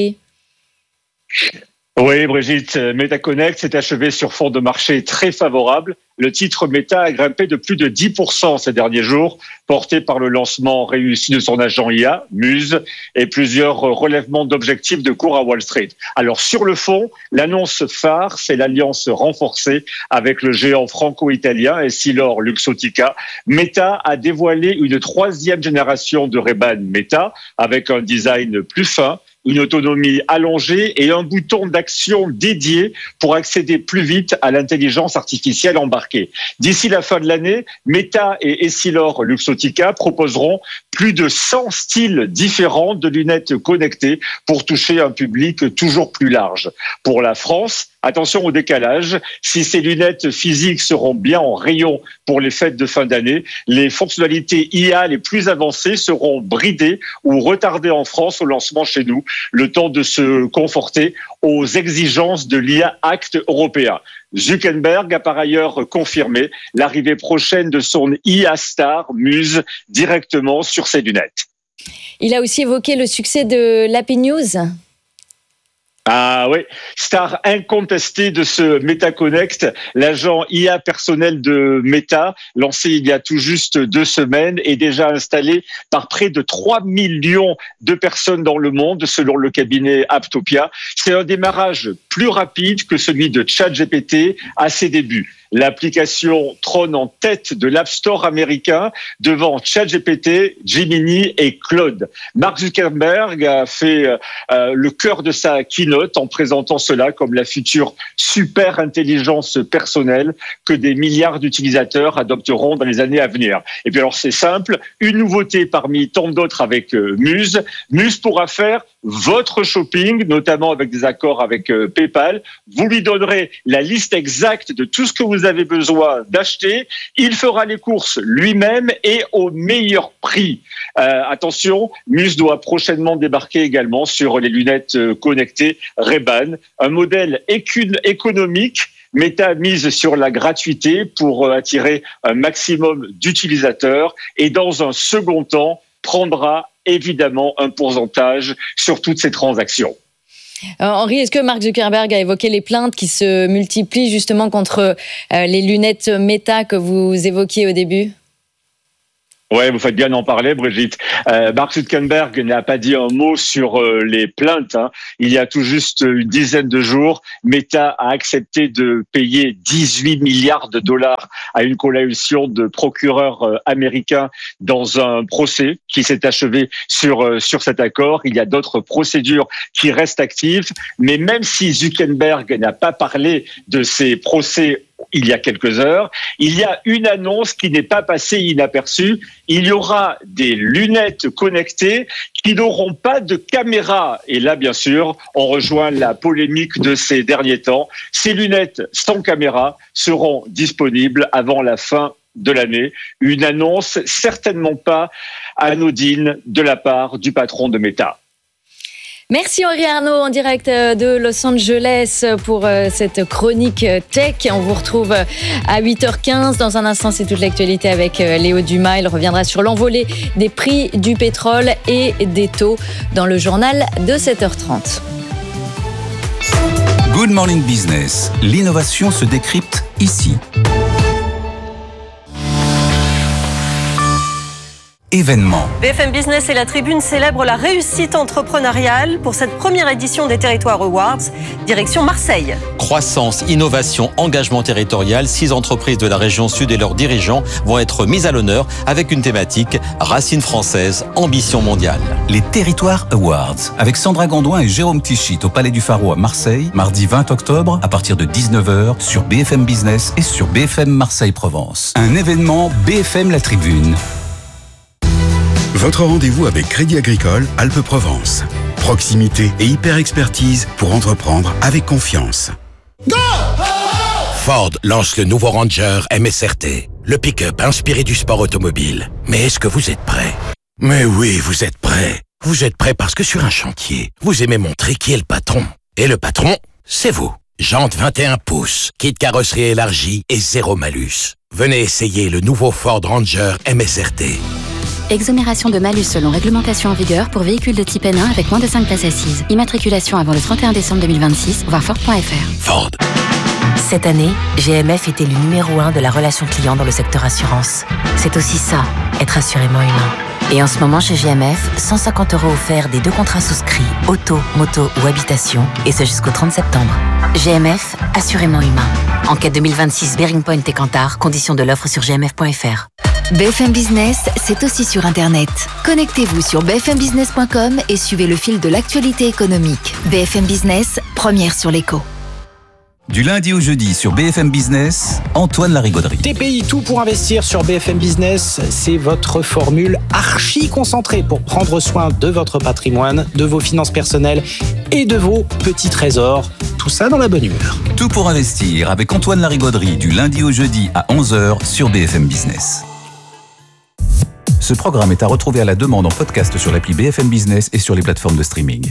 Oui, Brigitte, MetaConnect s'est achevé sur fond de marché très favorable. Le titre Meta a grimpé de plus de dix pour cent ces derniers jours, porté par le lancement réussi de son agent I A, Muse, et plusieurs relèvements d'objectifs de cours à Wall Street. Alors sur le fond, l'annonce phare, c'est l'alliance renforcée avec le géant franco-italien Essilor-Luxottica. Meta a dévoilé une troisième génération de Ray-Ban Meta, avec un design plus fin, une autonomie allongée et un bouton d'action dédié pour accéder plus vite à l'intelligence artificielle embarquée. D'ici la fin de l'année, Meta et Essilor-Luxottica proposeront plus de cent styles différents de lunettes connectées pour toucher un public toujours plus large. Pour la France, attention au décalage. Si ces lunettes physiques seront bien en rayon pour les fêtes de fin d'année, les fonctionnalités I A les plus avancées seront bridées ou retardées en France au lancement chez nous, le temps de se conforter aux exigences de l'I A Act européen. Zuckerberg a par ailleurs confirmé l'arrivée prochaine de son I A Star Muse directement sur ses lunettes. Il a aussi évoqué le succès de l'Happy News. Ah oui, star incontestée de ce MetaConnect, l'agent I A personnel de Meta, lancé il y a tout juste deux semaines, est déjà installé par près de trois millions de personnes dans le monde, selon le cabinet Aptopia. C'est un démarrage plus rapide que celui de ChatGPT à ses débuts. L'application trône en tête de l'App Store américain devant ChatGPT, Gemini et Claude. Mark Zuckerberg a fait euh, le cœur de sa keynote en présentant cela comme la future super intelligence personnelle que des milliards d'utilisateurs adopteront dans les années à venir. Et puis alors c'est simple, une nouveauté parmi tant d'autres avec euh, Muse. Muse pourra faire votre shopping, notamment avec des accords avec euh, PayPal. Vous lui donnerez la liste exacte de tout ce que vous avez besoin d'acheter. Il fera les courses lui-même et au meilleur prix. Euh, attention, Muse doit prochainement débarquer également sur les lunettes euh, connectées Ray-Ban, un modèle écu- économique. Meta mise sur la gratuité pour euh, attirer un maximum d'utilisateurs et dans un second temps, prendra évidemment un pourcentage sur toutes ces transactions. Euh, Henri, est-ce que Mark Zuckerberg a évoqué les plaintes qui se multiplient justement contre euh, les lunettes Meta que vous évoquiez au début ? Ouais, vous faites bien d'en parler, Brigitte. Euh, Mark Zuckerberg n'a pas dit un mot sur euh, les plaintes. Hein. Il y a tout juste une dizaine de jours, Meta a accepté de payer dix-huit milliards de dollars à une coalition de procureurs euh, américains dans un procès qui s'est achevé sur euh, sur cet accord. Il y a d'autres procédures qui restent actives, mais même si Zuckerberg n'a pas parlé de ces procès il y a quelques heures, il y a une annonce qui n'est pas passée inaperçue. Il y aura des lunettes connectées qui n'auront pas de caméra. Et là, bien sûr, on rejoint la polémique de ces derniers temps. Ces lunettes sans caméra seront disponibles avant la fin de l'année. Une annonce certainement pas anodine de la part du patron de Meta. Merci Henri Arnaud en direct de Los Angeles pour cette chronique tech. On vous retrouve à huit heures quinze. Dans un instant, c'est toute l'actualité avec Léo Dumas. Il reviendra sur l'envolée des prix du pétrole et des taux dans le journal de sept heures trente. Good Morning Business. L'innovation se décrypte ici. Événement. B F M Business et la Tribune célèbrent la réussite entrepreneuriale pour cette première édition des Territoires Awards, direction Marseille. Croissance, innovation, engagement territorial, six entreprises de la région sud et leurs dirigeants vont être mises à l'honneur avec une thématique Racines françaises, ambition mondiale. Les Territoires Awards, avec Sandra Gandoin et Jérôme Tichit au Palais du Pharo à Marseille, mardi vingt octobre à partir de dix-neuf heures sur B F M Business et sur B F M Marseille-Provence. Un événement B F M La Tribune. Votre rendez-vous avec Crédit Agricole Alpes-Provence. Proximité et hyper-expertise pour entreprendre avec confiance. Go! Ford lance le nouveau Ranger M S R T, le pick-up inspiré du sport automobile. Mais est-ce que vous êtes prêts? Mais oui, vous êtes prêts. Vous êtes prêts parce que sur un chantier, vous aimez montrer qui est le patron. Et le patron, c'est vous. Jantes vingt et un pouces, kit carrosserie élargie et zéro malus. Venez essayer le nouveau Ford Ranger M S R T. Exonération de malus selon réglementation en vigueur pour véhicules de type N un avec moins de cinq places assises. Immatriculation avant le trente et un décembre deux mille vingt-six, voir Ford point F R. Ford. Cette année, G M F était le numéro un de la relation client dans le secteur assurance. C'est aussi ça, être assurément humain. Et en ce moment chez G M F, cent cinquante euros offerts des deux contrats souscrits, auto, moto ou habitation, et ce jusqu'au trente septembre. G M F, assurément humain. Enquête deux mille vingt-six, Bearing Point et Kantar, conditions de l'offre sur g m f point f r. B F M Business, c'est aussi sur Internet. Connectez-vous sur b f m business point com et suivez le fil de l'actualité économique. B F M Business, première sur l'écho. Du lundi au jeudi sur B F M Business, Antoine Larigauderie. T P I, tout pour investir sur B F M Business, c'est votre formule archi concentrée pour prendre soin de votre patrimoine, de vos finances personnelles et de vos petits trésors. Tout ça dans la bonne humeur. Tout pour investir avec Antoine Larigauderie du lundi au jeudi à onze heures sur B F M Business. Ce programme est à retrouver à la demande en podcast sur l'appli B F M Business et sur les plateformes de streaming.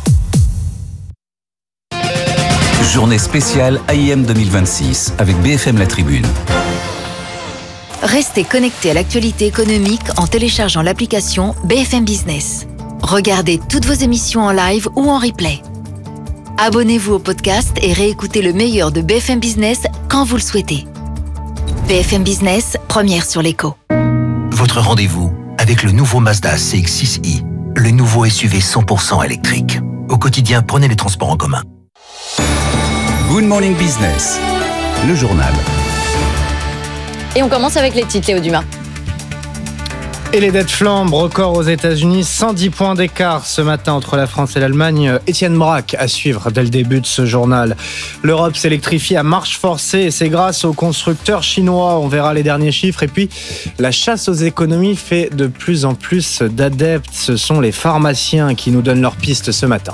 Journée spéciale A I M deux mille vingt-six avec B F M La Tribune. Restez connectés à l'actualité économique en téléchargeant l'application B F M Business. Regardez toutes vos émissions en live ou en replay. Abonnez-vous au podcast et réécoutez le meilleur de B F M Business quand vous le souhaitez. B F M Business, première sur l'écho. Votre rendez-vous avec le nouveau Mazda C X six i, le nouveau S U V cent pour cent électrique. Au quotidien, prenez les transports en commun. Good Morning Business, le journal. Et on commence avec les titres, Léo Dumas. Et les dettes flambent, record aux États-Unis, cent dix points d'écart ce matin entre la France et l'Allemagne. Étienne Braque à suivre dès le début de ce journal. L'Europe s'électrifie à marche forcée et c'est grâce aux constructeurs chinois. On verra les derniers chiffres. Et puis, la chasse aux économies fait de plus en plus d'adeptes. Ce sont les pharmaciens qui nous donnent leurs pistes ce matin.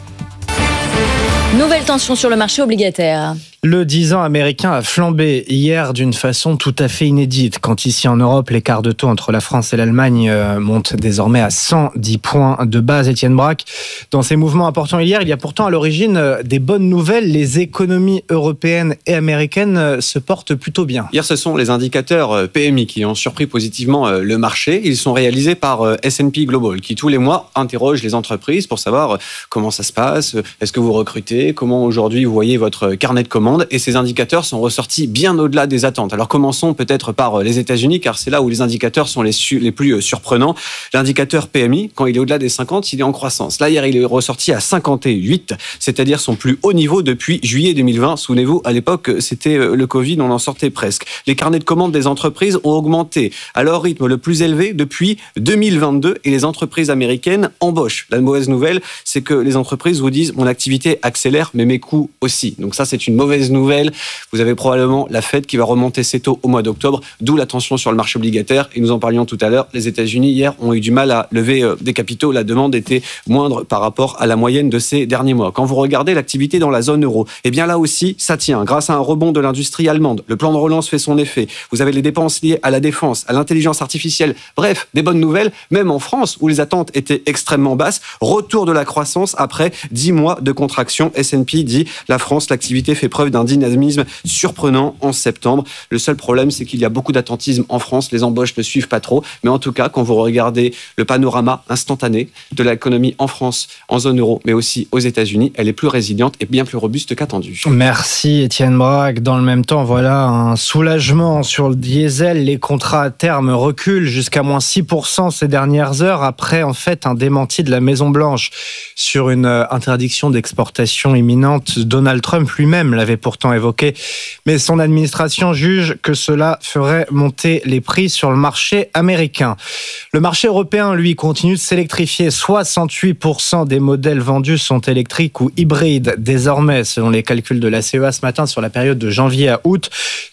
Nouvelle tension sur le marché obligataire. Le dix ans américain a flambé hier d'une façon tout à fait inédite. Quand ici en Europe, l'écart de taux entre la France et l'Allemagne monte désormais à cent dix points de base. Étienne Braque, dans ces mouvements importants hier, il y a pourtant à l'origine des bonnes nouvelles. Les économies européennes et américaines se portent plutôt bien. Hier, ce sont les indicateurs P M I qui ont surpris positivement le marché. Ils sont réalisés par S and P Global qui, tous les mois, interroge les entreprises pour savoir comment ça se passe, est-ce que vous recrutez, comment aujourd'hui vous voyez votre carnet de commandes. Et ces indicateurs sont ressortis bien au-delà des attentes. Alors commençons peut-être par les États-Unis, car c'est là où les indicateurs sont les, su- les plus surprenants. L'indicateur P M I, quand il est au-delà des cinquante, il est en croissance. Là, hier, il est ressorti à cinquante-huit, c'est-à-dire son plus haut niveau depuis juillet deux mille vingt. Souvenez-vous, à l'époque, c'était le Covid, on en sortait presque. Les carnets de commandes des entreprises ont augmenté à leur rythme le plus élevé depuis deux mille vingt-deux et les entreprises américaines embauchent. La mauvaise nouvelle, c'est que les entreprises vous disent « mon activité accélère, mais mes coûts aussi ». Donc ça, c'est une mauvaise nouvelle. Vous avez probablement la Fed qui va remonter ses taux au mois d'octobre, d'où la tension sur le marché obligataire. Et nous en parlions tout à l'heure, les États-Unis hier ont eu du mal à lever des capitaux. La demande était moindre par rapport à la moyenne de ces derniers mois. Quand vous regardez l'activité dans la zone euro, eh bien là aussi, ça tient. Grâce à un rebond de l'industrie allemande, le plan de relance fait son effet. Vous avez les dépenses liées à la défense, à l'intelligence artificielle. Bref, des bonnes nouvelles, même en France où les attentes étaient extrêmement basses. Retour de la croissance après dix mois de contraction. S and P dit la France, l'activité fait preuve d'un dynamisme surprenant en septembre. Le seul problème, c'est qu'il y a beaucoup d'attentisme en France. Les embauches ne suivent pas trop. Mais en tout cas, quand vous regardez le panorama instantané de l'économie en France, en zone euro, mais aussi aux États-Unis, elle est plus résiliente et bien plus robuste qu'attendue. Merci Étienne Braque. Dans le même temps, voilà un soulagement sur le diesel. Les contrats à terme reculent jusqu'à moins six pour cent ces dernières heures après en fait un démenti de la Maison-Blanche sur une interdiction d'exportation imminente. Donald Trump lui-même l'avait pourtant évoqué, mais son administration juge que cela ferait monter les prix sur le marché américain. Le marché européen, lui, continue de s'électrifier. soixante-huit pour cent des modèles vendus sont électriques ou hybrides désormais, selon les calculs de la C E A ce matin sur la période de janvier à août.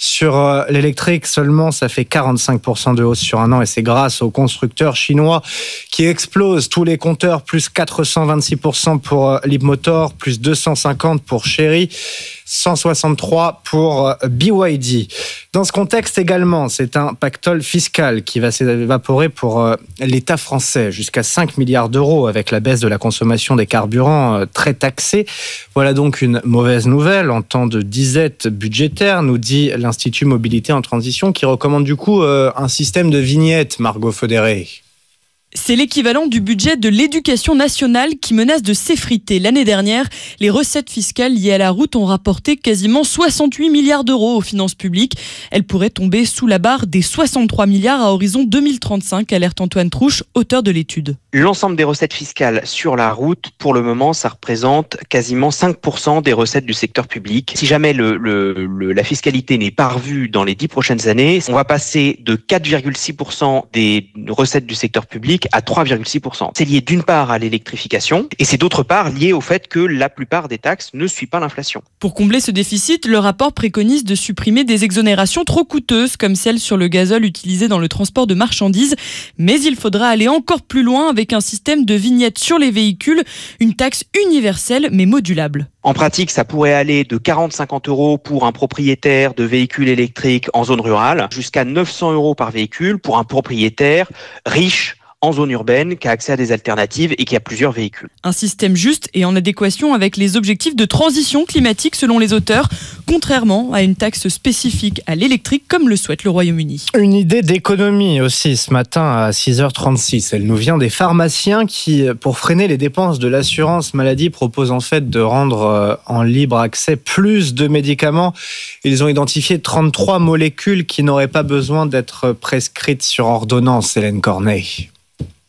Sur l'électrique seulement, ça fait quarante-cinq pour cent de hausse sur un an et c'est grâce aux constructeurs chinois qui explosent. Tous les compteurs, plus quatre cent vingt-six pour cent pour Leapmotor, plus deux cent cinquante pour Chery, cent soixante-trois pour B Y D. Dans ce contexte également, c'est un pactole fiscal qui va s'évaporer pour l'État français, jusqu'à cinq milliards d'euros avec la baisse de la consommation des carburants très taxés. Voilà donc une mauvaise nouvelle en temps de disette budgétaire, nous dit l'Institut Mobilité en Transition qui recommande du coup un système de vignettes, Margot Fodéré. C'est l'équivalent du budget de l'éducation nationale qui menace de s'effriter. L'année dernière, les recettes fiscales liées à la route ont rapporté quasiment soixante-huit milliards d'euros aux finances publiques. Elles pourraient tomber sous la barre des soixante-trois milliards à horizon deux mille trente-cinq, alerte Antoine Trouche, auteur de l'étude. L'ensemble des recettes fiscales sur la route, pour le moment, ça représente quasiment cinq pour cent des recettes du secteur public. Si jamais le, le, le, la fiscalité n'est pas revue dans les dix prochaines années, on va passer de quatre virgule six pour cent des recettes du secteur public à trois virgule six pour cent. C'est lié d'une part à l'électrification et c'est d'autre part lié au fait que la plupart des taxes ne suivent pas l'inflation. Pour combler ce déficit, le rapport préconise de supprimer des exonérations trop coûteuses comme celle sur le gazole utilisé dans le transport de marchandises. Mais il faudra aller encore plus loin avec un système de vignettes sur les véhicules, une taxe universelle mais modulable. En pratique, ça pourrait aller de quarante à cinquante euros pour un propriétaire de véhicules électriques en zone rurale jusqu'à neuf cents euros par véhicule pour un propriétaire riche en zone urbaine, qui a accès à des alternatives et qui a plusieurs véhicules. Un système juste et en adéquation avec les objectifs de transition climatique selon les auteurs, contrairement à une taxe spécifique à l'électrique comme le souhaite le Royaume-Uni. Une idée d'économie aussi ce matin à six heures trente-six. Elle nous vient des pharmaciens qui, pour freiner les dépenses de l'assurance maladie, proposent en fait de rendre en libre accès plus de médicaments. Ils ont identifié trente-trois molécules qui n'auraient pas besoin d'être prescrites sur ordonnance, Hélène Corneille.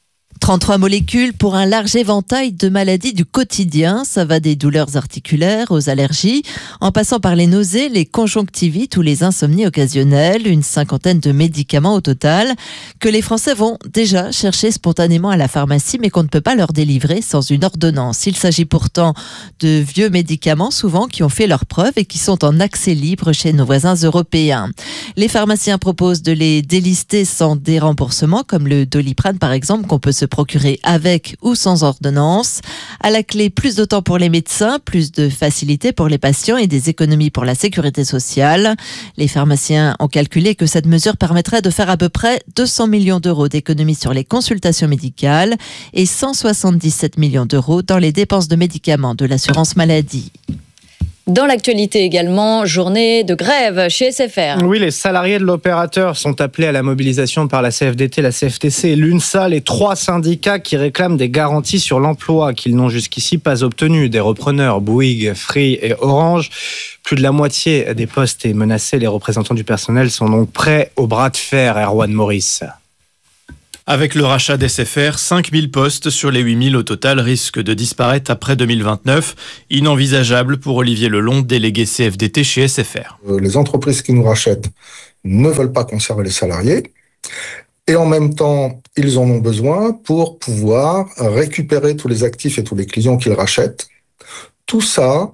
trente-trois molécules pour un large éventail de maladies du quotidien. Ça va des douleurs articulaires aux allergies, en passant par les nausées, les conjonctivites ou les insomnies occasionnelles. Une cinquantaine de médicaments au total que les Français vont déjà chercher spontanément à la pharmacie, mais qu'on ne peut pas leur délivrer sans une ordonnance. Il s'agit pourtant de vieux médicaments, souvent qui ont fait leurs preuves et qui sont en accès libre chez nos voisins européens. Les pharmaciens proposent de les délister sans déremboursement, comme le Doliprane par exemple, qu'on peut se procurer avec ou sans ordonnance. À la clé, plus de temps pour les médecins, plus de facilité pour les patients et des économies pour la sécurité sociale. Les pharmaciens ont calculé que cette mesure permettrait de faire à peu près deux cents millions d'euros d'économies sur les consultations médicales et cent soixante-dix-sept millions d'euros dans les dépenses de médicaments de l'assurance maladie. Dans l'actualité également, journée de grève chez S F R. Oui, les salariés de l'opérateur sont appelés à la mobilisation par la C F D T, la C F T C et l'UNSA, les trois syndicats qui réclament des garanties sur l'emploi qu'ils n'ont jusqu'ici pas obtenues. Des repreneurs, Bouygues, Free et Orange. Plus de la moitié des postes est menacée. Les représentants du personnel sont donc prêts au bras de fer, Erwan Maurice. Avec le rachat d'S F R, cinq mille postes sur les huit mille au total risquent de disparaître après deux mille vingt-neuf. Inenvisageable pour Olivier Lelon, délégué C F D T chez S F R. Les entreprises qui nous rachètent ne veulent pas conserver les salariés et en même temps, ils en ont besoin pour pouvoir récupérer tous les actifs et tous les clients qu'ils rachètent. Tout ça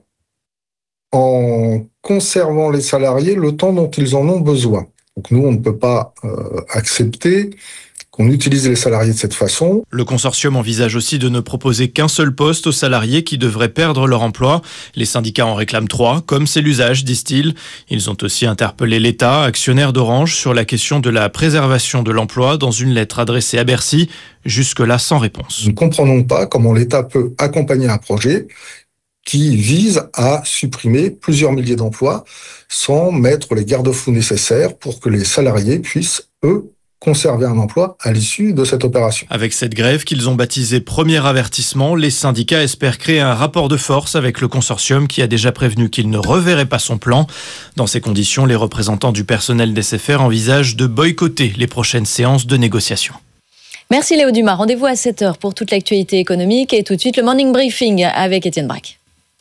en conservant les salariés le temps dont ils en ont besoin. Donc nous, on ne peut pas euh, accepter qu'on utilise les salariés de cette façon. Le consortium envisage aussi de ne proposer qu'un seul poste aux salariés qui devraient perdre leur emploi. Les syndicats en réclament trois, comme c'est l'usage, disent-ils. Ils ont aussi interpellé l'État, actionnaire d'Orange, sur la question de la préservation de l'emploi dans une lettre adressée à Bercy, jusque-là sans réponse. Nous ne comprenons pas comment l'État peut accompagner un projet qui vise à supprimer plusieurs milliers d'emplois sans mettre les garde-fous nécessaires pour que les salariés puissent, eux, conserver un emploi à l'issue de cette opération. Avec cette grève qu'ils ont baptisée premier avertissement, les syndicats espèrent créer un rapport de force avec le consortium qui a déjà prévenu qu'il ne reverrait pas son plan. Dans ces conditions, les représentants du personnel d'S F R envisagent de boycotter les prochaines séances de négociation. Merci Léo Dumas. Rendez-vous à sept heures pour toute l'actualité économique et tout de suite le Morning Briefing avec Étienne Braque.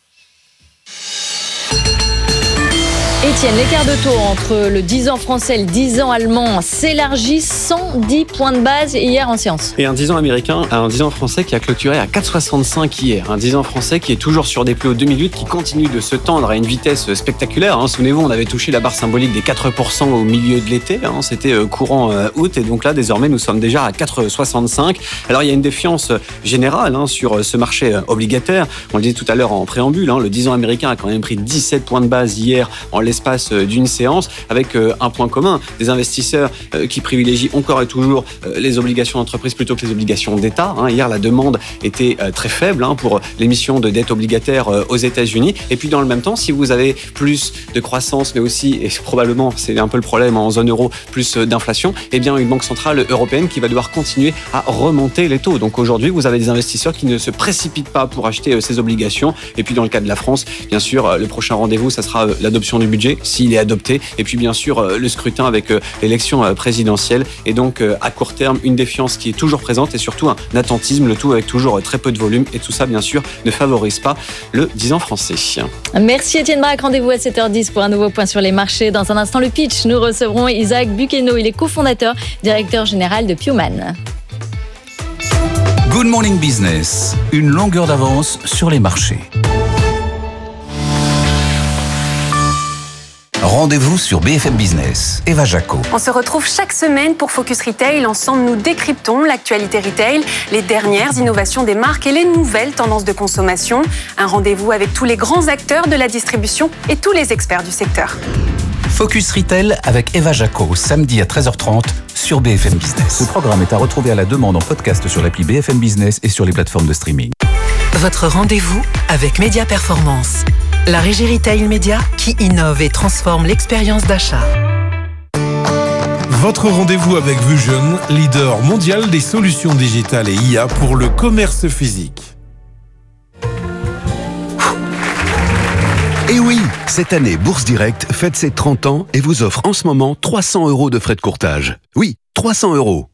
Étienne, l'écart de taux entre le dix ans français et le dix ans allemand s'élargit cent dix points de base hier en séance. Et un dix ans américain, un dix ans français qui a clôturé à quatre virgule soixante-cinq hier. Un dix ans français qui est toujours sur des plus hauts deux mille huit, qui continue de se tendre à une vitesse spectaculaire. Hein. Souvenez-vous, on avait touché la barre symbolique des quatre pour cent au milieu de l'été. Hein. C'était courant août et donc là, désormais, nous sommes déjà à quatre virgule soixante-cinq. Alors, il y a une défiance générale hein, sur ce marché obligataire. On le disait tout à l'heure en préambule, hein, le dix ans américain a quand même pris dix-sept points de base hier en l'espace d'une séance, avec un point commun, des investisseurs qui privilégient encore et toujours les obligations d'entreprise plutôt que les obligations d'État. Hier, la demande était très faible pour l'émission de dette obligataire aux États-Unis. Et puis, dans le même temps, si vous avez plus de croissance, mais aussi, et probablement, c'est un peu le problème en zone euro, plus d'inflation, eh bien, une banque centrale européenne qui va devoir continuer à remonter les taux. Donc, aujourd'hui, vous avez des investisseurs qui ne se précipitent pas pour acheter ces obligations. Et puis, dans le cas de la France, bien sûr, le prochain rendez-vous, ça sera l'adoption du budget, s'il est adopté. Et puis, bien sûr, le scrutin avec l'élection présidentielle. Et donc, à court terme, une défiance qui est toujours présente et surtout un attentisme, le tout avec toujours très peu de volume. Et tout ça, bien sûr, ne favorise pas le dix ans français. Merci Étienne Braque. Rendez-vous à sept heures dix pour un nouveau point sur les marchés. Dans un instant, le pitch. Nous recevrons Isaac Buqueno. Il est cofondateur, directeur général de Puman. Good Morning Business. Une longueur d'avance sur les marchés. Rendez-vous sur B F M Business. Eva Jaco. On se retrouve chaque semaine pour Focus Retail. Ensemble, nous décryptons l'actualité retail, les dernières innovations des marques et les nouvelles tendances de consommation. Un rendez-vous avec tous les grands acteurs de la distribution et tous les experts du secteur. Focus Retail avec Eva Jaco, samedi à treize heures trente sur B F M Business. Ce programme est à retrouver à la demande en podcast sur l'appli B F M Business et sur les plateformes de streaming. Votre rendez-vous avec Média Performance. La régie retail média qui innove et transforme l'expérience d'achat. Votre rendez-vous avec Vusion, leader mondial des solutions digitales et I A pour le commerce physique. Et oui, cette année, Bourse Direct fête ses trente ans et vous offre en ce moment trois cents euros de frais de courtage. Oui, trois cents euros.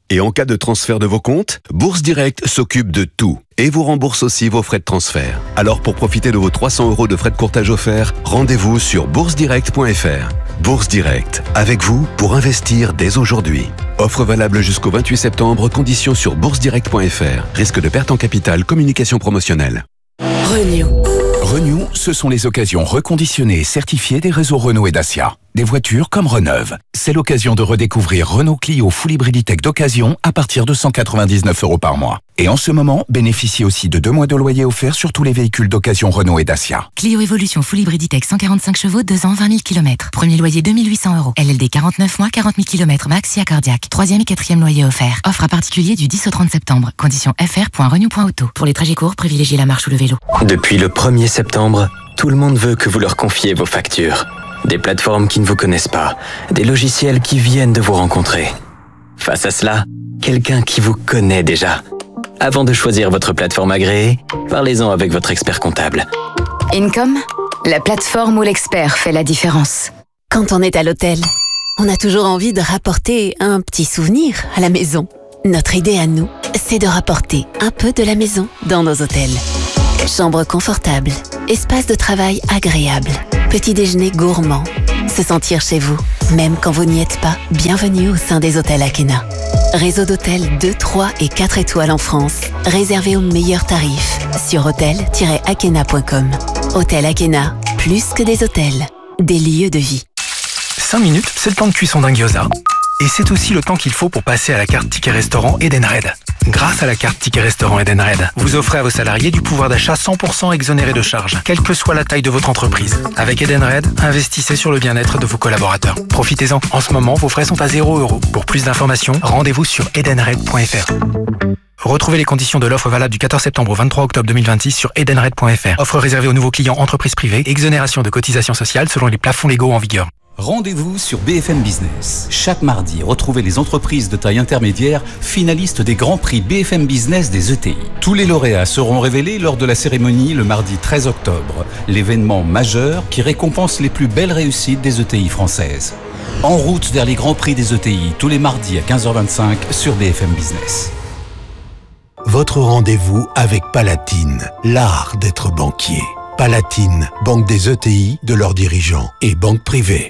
Et en cas de transfert de vos comptes, Bourse Direct s'occupe de tout et vous rembourse aussi vos frais de transfert. Alors pour profiter de vos trois cents euros de frais de courtage offerts, rendez-vous sur bourse direct point f r. Bourse Direct, avec vous pour investir dès aujourd'hui. Offre valable jusqu'au vingt-huit septembre, conditions sur bourse direct point f r. Risque de perte en capital, communication promotionnelle. Renew. Renew, ce sont les occasions reconditionnées et certifiées des réseaux Renault et Dacia. Des voitures comme Reneuve. C'est l'occasion de redécouvrir Renault Clio Full Hybriditech d'occasion à partir de cent quatre-vingt-dix-neuf euros par mois. Et en ce moment, bénéficiez aussi de deux mois de loyer offert sur tous les véhicules d'occasion Renault et Dacia. Clio Evolution Full Hybriditech cent quarante-cinq chevaux, deux ans, vingt mille kilomètres. Premier loyer deux mille huit cents euros. L L D quarante-neuf mois, quarante mille kilomètres max si accordiaque. Troisième et quatrième loyer offert. Offre à particulier du dix au trente septembre. Conditions f r point renew point auto. Pour les trajets courts, privilégiez la marche ou le vélo. Depuis le premier septembre, tout le monde veut que vous leur confiez vos factures. Des plateformes qui ne vous connaissent pas, des logiciels qui viennent de vous rencontrer. Face à cela, quelqu'un qui vous connaît déjà. Avant de choisir votre plateforme agréée, parlez-en avec votre expert comptable. Income, la plateforme où l'expert fait la différence. Quand on est à l'hôtel, on a toujours envie de rapporter un petit souvenir à la maison. Notre idée à nous, c'est de rapporter un peu de la maison dans nos hôtels. Chambre confortable, espace de travail agréable, petit déjeuner gourmand, se sentir chez vous, même quand vous n'y êtes pas. Bienvenue au sein des hôtels Akena. Réseau d'hôtels deux, trois et quatre étoiles en France, réservé aux meilleurs tarifs sur hôtel tiret akena point com. Hôtel Akena, plus que des hôtels, des lieux de vie. cinq minutes, c'est le temps de cuisson d'un gyoza. Et c'est aussi le temps qu'il faut pour passer à la carte Ticket Restaurant Edenred. Grâce à la carte Ticket Restaurant Edenred, vous offrez à vos salariés du pouvoir d'achat cent pour cent exonéré de charges, quelle que soit la taille de votre entreprise. Avec Edenred, investissez sur le bien-être de vos collaborateurs. Profitez-en. En ce moment, vos frais sont à zéro euro. Pour plus d'informations, rendez-vous sur edenred point f r. Retrouvez les conditions de l'offre valable du quatorze septembre au vingt-trois octobre deux mille vingt-six sur edenred point f r. Offre réservée aux nouveaux clients entreprises privées, exonération de cotisations sociales selon les plafonds légaux en vigueur. Rendez-vous sur B F M Business. Chaque mardi, retrouvez les entreprises de taille intermédiaire finalistes des grands prix B F M Business des E T I. Tous les lauréats seront révélés lors de la cérémonie le mardi treize octobre, l'événement majeur qui récompense les plus belles réussites des E T I françaises. En route vers les grands prix des E T I, tous les mardis à quinze heures vingt-cinq sur B F M Business. Votre rendez-vous avec Palatine, l'art d'être banquier. Palatine, banque des E T I, de leurs dirigeants et banque privée.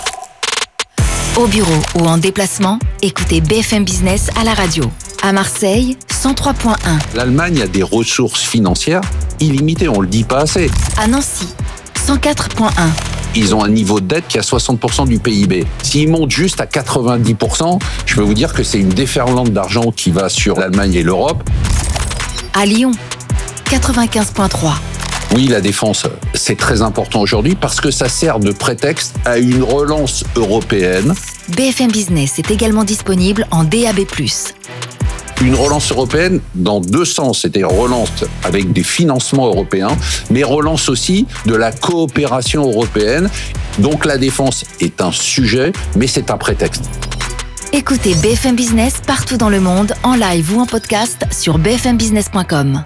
Au bureau ou en déplacement, écoutez B F M Business à la radio. À Marseille, cent trois point un. L'Allemagne a des ressources financières illimitées, on le dit pas assez. À Nancy, cent quatre point un. Ils ont un niveau de dette qui est à soixante pour cent du P I B. S'ils montent juste à quatre-vingt-dix pour cent, je peux vous dire que c'est une déferlante d'argent qui va sur l'Allemagne et l'Europe. À Lyon, quatre-vingt-quinze point trois. Oui, la défense, c'est très important aujourd'hui parce que ça sert de prétexte à une relance européenne. B F M Business est également disponible en D A B plus. Une relance européenne dans deux sens, c'est-à-dire relance avec des financements européens, mais relance aussi de la coopération européenne. Donc la défense est un sujet, mais c'est un prétexte. Écoutez B F M Business partout dans le monde, en live ou en podcast sur b f m business point com.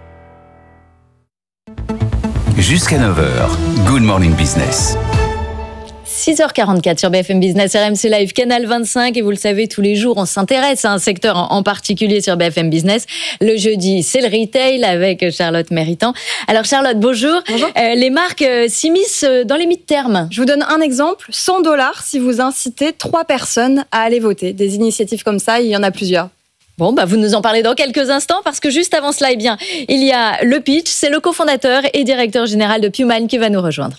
Jusqu'à neuf heures, Good Morning Business. six heures quarante-quatre sur B F M Business, R M C Live, Canal vingt-cinq. Et vous le savez, tous les jours, on s'intéresse à un secteur en particulier sur B F M Business. Le jeudi, c'est le retail avec Charlotte Méritant. Alors Charlotte, bonjour. Bonjour. Euh, les marques euh, s'immiscent dans les mid-termes. Je vous donne un exemple. cent dollars si vous incitez trois personnes à aller voter. Des initiatives comme ça, il y en a plusieurs. Bon, bah vous nous en parlez dans quelques instants parce que juste avant cela, eh bien, il y a le pitch. C'est le cofondateur et directeur général de Puman qui va nous rejoindre.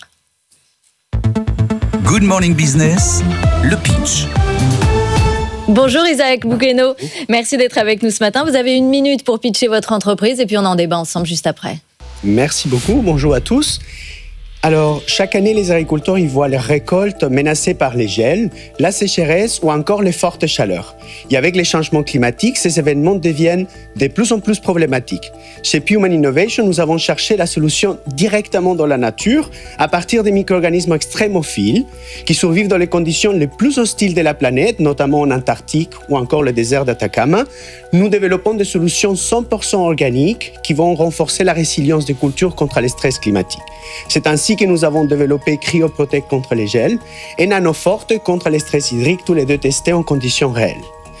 Good Morning Business, le pitch. Bonjour Isaac Bouqueno, merci d'être avec nous ce matin. Vous avez une minute pour pitcher votre entreprise et puis on en débat ensemble juste après. Merci beaucoup, bonjour à tous. Alors, chaque année, les agriculteurs ils voient leurs récoltes menacées par les gels, la sécheresse ou encore les fortes chaleurs. Et avec les changements climatiques, ces événements deviennent de plus en plus problématiques. Chez Puman Innovation, nous avons cherché la solution directement dans la nature à partir des micro-organismes extrémophiles qui survivent dans les conditions les plus hostiles de la planète, notamment en Antarctique ou encore le désert d'Atacama. Nous développons des solutions cent pour cent organiques qui vont renforcer la résilience des cultures contre les stress climatiques. C'est ainsi que nous avons développé CryoProtect contre les gels et NanoForte contre les stress hydriques, tous les deux testés en conditions réelles.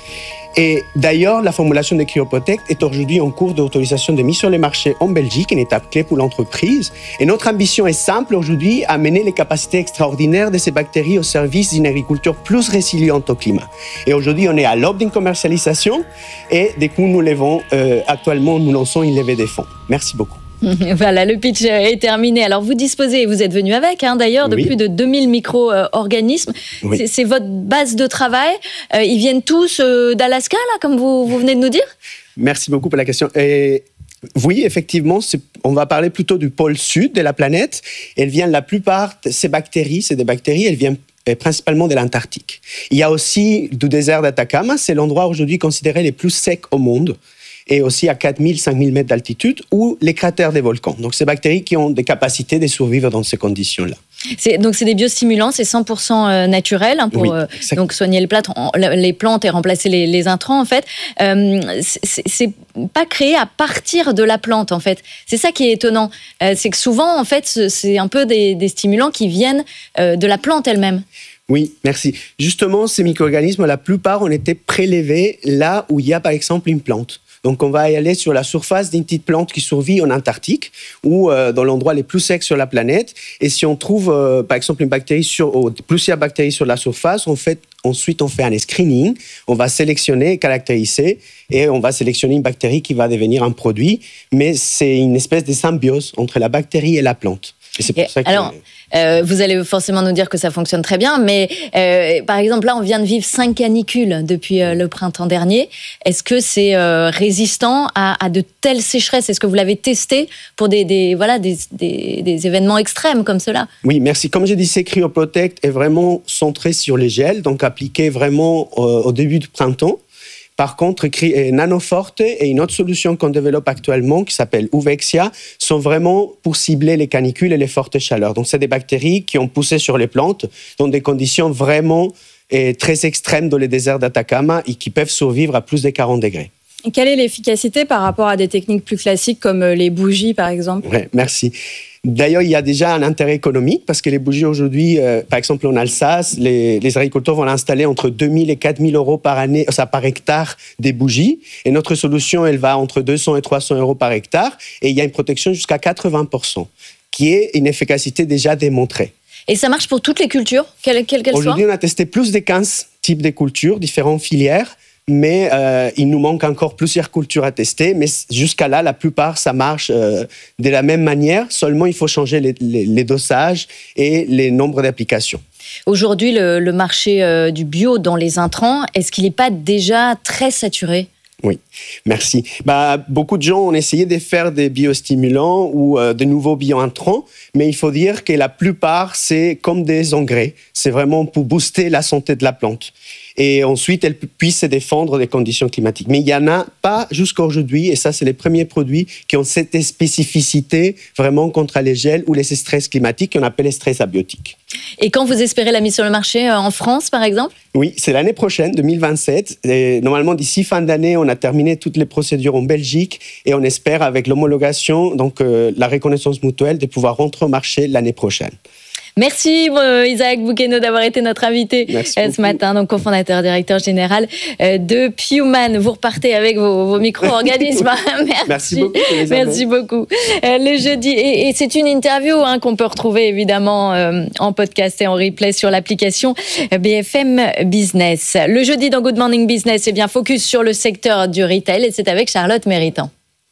Et d'ailleurs, la formulation de CryoProtect est aujourd'hui en cours d'autorisation de mise sur le marché en Belgique, une étape clé pour l'entreprise. Et notre ambition est simple aujourd'hui, amener les capacités extraordinaires de ces bactéries au service d'une agriculture plus résiliente au climat. Et aujourd'hui, on est à l'aube d'une commercialisation et du coup, nous levons, euh, actuellement, nous lançons une levée de fonds. Merci beaucoup. Voilà, le pitch est terminé. Alors, vous disposez, vous êtes venu avec, hein, d'ailleurs, de oui. plus de deux mille micro-organismes. Oui. C'est, c'est votre base de travail. Euh, ils viennent tous euh, d'Alaska, là, comme vous, vous venez de nous dire ? Merci beaucoup pour la question. Et oui, effectivement, c'est, on va parler plutôt du pôle sud de la planète. Elles viennent, la plupart de ces bactéries, c'est des bactéries, elles viennent principalement de l'Antarctique. Il y a aussi du désert d'Atacama, c'est l'endroit aujourd'hui considéré le plus sec au monde, et aussi à quatre mille, cinq mille mètres d'altitude, ou les cratères des volcans. Donc, ces bactéries qui ont des capacités de survivre dans ces conditions-là. C'est, donc, c'est des biostimulants, c'est cent pour cent naturel hein, pour oui, euh, donc soigner les plantes, les plantes et remplacer les, les intrants, en fait. Euh, c'est, c'est pas créé à partir de la plante, en fait. C'est ça qui est étonnant. Euh, c'est que souvent, en fait, c'est un peu des, des stimulants qui viennent euh, de la plante elle-même. Oui, merci. Justement, ces micro-organismes, la plupart ont été prélevés là où il y a, par exemple, une plante. Donc, on va y aller sur la surface d'une petite plante qui survit en Antarctique ou euh, dans l'endroit le plus sec sur la planète. Et si on trouve, euh, par exemple, une bactérie sur, ou plusieurs bactéries sur la surface, on fait, ensuite, on fait un screening. On va sélectionner, caractériser et on va sélectionner une bactérie qui va devenir un produit. Mais c'est une espèce de symbiose entre la bactérie et la plante. Et c'est pour et ça que... Alors, euh, vous allez forcément nous dire que ça fonctionne très bien, mais euh, par exemple, là, on vient de vivre cinq canicules depuis euh, le printemps dernier. Est-ce que c'est euh, résistant à, à de telles sécheresses ? Est-ce que vous l'avez testé pour des, des, voilà, des, des, des événements extrêmes comme cela ? Oui, merci. Comme je disais, CryoProtect est vraiment centré sur les gels, donc appliqué vraiment euh, au début du printemps. Par contre, Nanoforte et une autre solution qu'on développe actuellement, qui s'appelle Uvexia, sont vraiment pour cibler les canicules et les fortes chaleurs. Donc, c'est des bactéries qui ont poussé sur les plantes dans des conditions vraiment eh, très extrêmes dans les déserts d'Atacama et qui peuvent survivre à plus de quarante degrés. Et quelle est l'efficacité par rapport à des techniques plus classiques comme les bougies, par exemple ? Oui, merci. D'ailleurs, il y a déjà un intérêt économique parce que les bougies aujourd'hui, euh, par exemple en Alsace, les, les agriculteurs vont installer entre deux mille et quatre mille euros par année, ça par hectare des bougies. Et notre solution, elle va entre deux cents et trois cents euros par hectare. Et il y a une protection jusqu'à quatre-vingts pour cent, qui est une efficacité déjà démontrée. Et ça marche pour toutes les cultures, quelles qu'elles soient ? Aujourd'hui, on a testé plus de quinze types de cultures, différentes filières. Mais euh, il nous manque encore plusieurs cultures à tester. Mais jusqu'à là, la plupart, ça marche euh, de la même manière. Seulement, il faut changer les, les, les dosages et les nombres d'applications. Aujourd'hui, le, le marché euh, du bio dans les intrants, est-ce qu'il n'est pas déjà très saturé ? Oui, merci. Bah, beaucoup de gens ont essayé de faire des biostimulants ou euh, de nouveaux biointrants, mais il faut dire que la plupart, c'est comme des engrais. C'est vraiment pour booster la santé de la plante. Et ensuite, elle puisse se défendre des conditions climatiques. Mais il n'y en a pas jusqu'à aujourd'hui, et ça, c'est les premiers produits qui ont cette spécificité vraiment contre les gels ou les stress climatiques qu'on appelle les stress abiotiques. Et quand vous espérez la mise sur le marché en France, par exemple ? Oui, c'est l'année prochaine, deux mille vingt-sept. Et normalement, d'ici fin d'année, on a terminé toutes les procédures en Belgique et on espère, avec l'homologation, donc euh, la reconnaissance mutuelle, de pouvoir rentrer au marché l'année prochaine. Merci euh, Isaac Bouqueno d'avoir été notre invité euh, ce matin, donc cofondateur, directeur général euh, de Puman. Vous repartez avec vos, vos micro-organismes. Merci. Merci beaucoup. Merci beaucoup. Euh, le jeudi, et, et c'est une interview hein, qu'on peut retrouver évidemment euh, en podcast et en replay sur l'application B F M Business. Le jeudi dans Good Morning Business, c'est bien focus sur le secteur du retail et c'est avec Charlotte Méritant.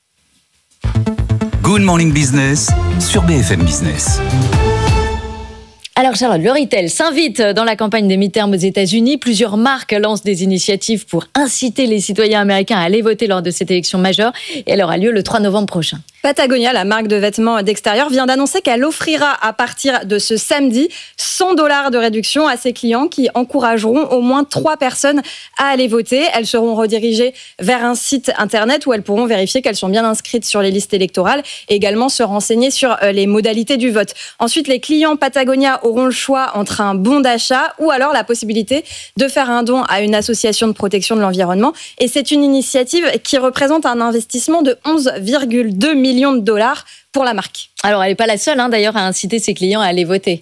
Good Morning Business sur B F M Business. Alors Charlotte, le retail s'invite dans la campagne des midterms aux États-Unis. Plusieurs marques lancent des initiatives pour inciter les citoyens américains à aller voter lors de cette élection majeure. Et elle aura lieu le trois novembre prochain. Patagonia, la marque de vêtements d'extérieur, vient d'annoncer qu'elle offrira à partir de ce samedi cent dollars de réduction à ses clients qui encourageront au moins trois personnes à aller voter. Elles seront redirigées vers un site internet où elles pourront vérifier qu'elles sont bien inscrites sur les listes électorales et également se renseigner sur les modalités du vote. Ensuite, les clients Patagonia auront le choix entre un bon d'achat ou alors la possibilité de faire un don à une association de protection de l'environnement. Et c'est une initiative qui représente un investissement de onze virgule deux millions de dollars pour la marque. Alors, elle n'est pas la seule, hein, d'ailleurs, à inciter ses clients à aller voter.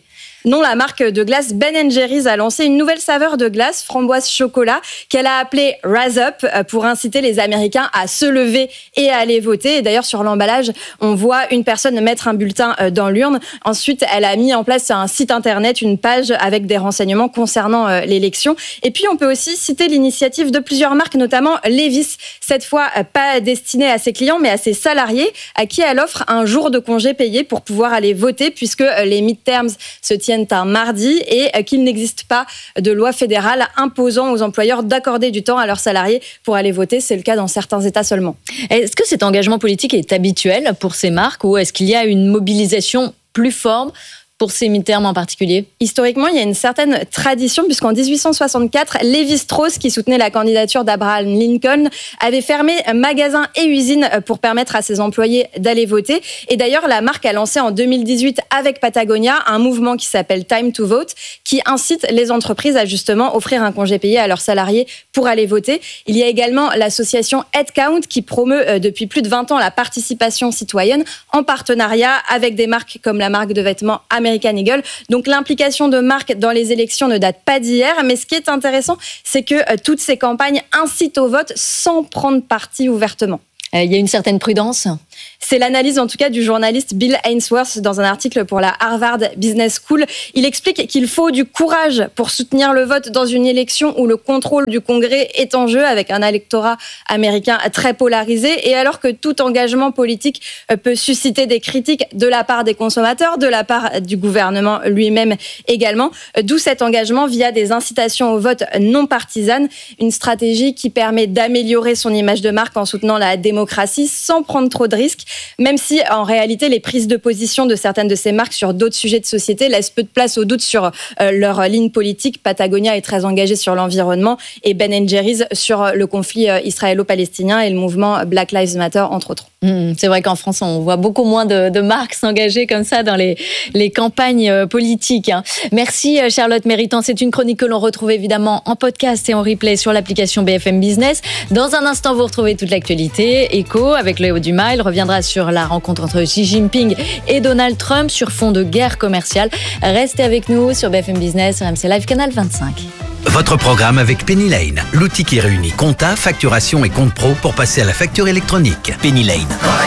Non, la marque de glace Ben and Jerry's a lancé une nouvelle saveur de glace, framboise chocolat, qu'elle a appelée Rise Up pour inciter les Américains à se lever et à aller voter. Et d'ailleurs, sur l'emballage, on voit une personne mettre un bulletin dans l'urne. Ensuite, elle a mis en place un site internet, une page avec des renseignements concernant l'élection. Et puis, on peut aussi citer l'initiative de plusieurs marques, notamment Levi's, cette fois pas destinée à ses clients, mais à ses salariés, à qui elle offre un jour de congé payé pour pouvoir aller voter, puisque les midterms se tiennent un mardi et qu'il n'existe pas de loi fédérale imposant aux employeurs d'accorder du temps à leurs salariés pour aller voter. C'est le cas dans certains États seulement. Est-ce que cet engagement politique est habituel pour ces marques ou est-ce qu'il y a une mobilisation plus forte pour ces midterms en particulier? Historiquement, il y a une certaine tradition, puisqu'en dix-huit cent soixante-quatre, Lévi-Strauss, qui soutenait la candidature d'Abraham Lincoln, avait fermé magasins et usines pour permettre à ses employés d'aller voter. Et d'ailleurs, la marque a lancé en deux mille dix-huit avec Patagonia un mouvement qui s'appelle Time to Vote, qui incite les entreprises à justement offrir un congé payé à leurs salariés pour aller voter. Il y a également l'association Headcount, qui promeut depuis plus de vingt ans la participation citoyenne en partenariat avec des marques comme la marque de vêtements American Eagle. Donc l'implication de marques dans les élections ne date pas d'hier, mais ce qui est intéressant, c'est que euh, toutes ces campagnes incitent au vote sans prendre parti ouvertement. Il euh, y a une certaine prudence. C'est l'analyse en tout cas du journaliste Bill Ainsworth dans un article pour la Harvard Business School. Il explique qu'il faut du courage pour soutenir le vote dans une élection où le contrôle du Congrès est en jeu, avec un électorat américain très polarisé, et alors que tout engagement politique peut susciter des critiques de la part des consommateurs, de la part du gouvernement lui-même également, d'où cet engagement via des incitations au vote non partisanes, une stratégie qui permet d'améliorer son image de marque en soutenant la démocratie sans prendre trop de risques, même si en réalité les prises de position de certaines de ces marques sur d'autres sujets de société laissent peu de place au doute sur euh, leur ligne politique. Patagonia est très engagée sur l'environnement et Ben and Jerry's sur le conflit euh, israélo-palestinien et le mouvement Black Lives Matter, entre autres. Mmh, c'est vrai qu'en France, on voit beaucoup moins de, de marques s'engager comme ça dans les, les campagnes euh, politiques. Hein. Merci Charlotte Méritant. C'est une chronique que l'on retrouve évidemment en podcast et en replay sur l'application B F M Business. Dans un instant, vous retrouvez toute l'actualité. Écho avec Léo Dumas. Il reviendra sur la rencontre entre Xi Jinping et Donald Trump sur fond de guerre commerciale. Restez avec nous sur B F M Business, R M C Live, Canal vingt-cinq. Votre programme avec Penny Lane, l'outil qui réunit compta, facturation et compte pro pour passer à la facture électronique. Penny Lane.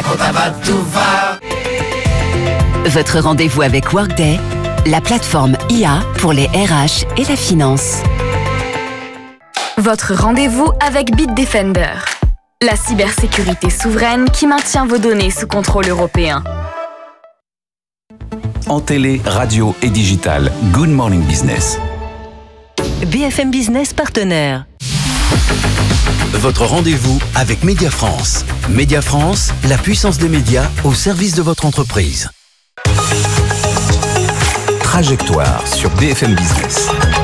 Votre rendez-vous avec Workday, la plateforme I A pour les R H et la finance. Votre rendez-vous avec Bitdefender, la cybersécurité souveraine qui maintient vos données sous contrôle européen. En télé, radio et digital, Good Morning Business. B F M Business partenaire. Votre rendez-vous avec Média France. Média France, la puissance des médias au service de votre entreprise. Trajectoire sur B F M Business.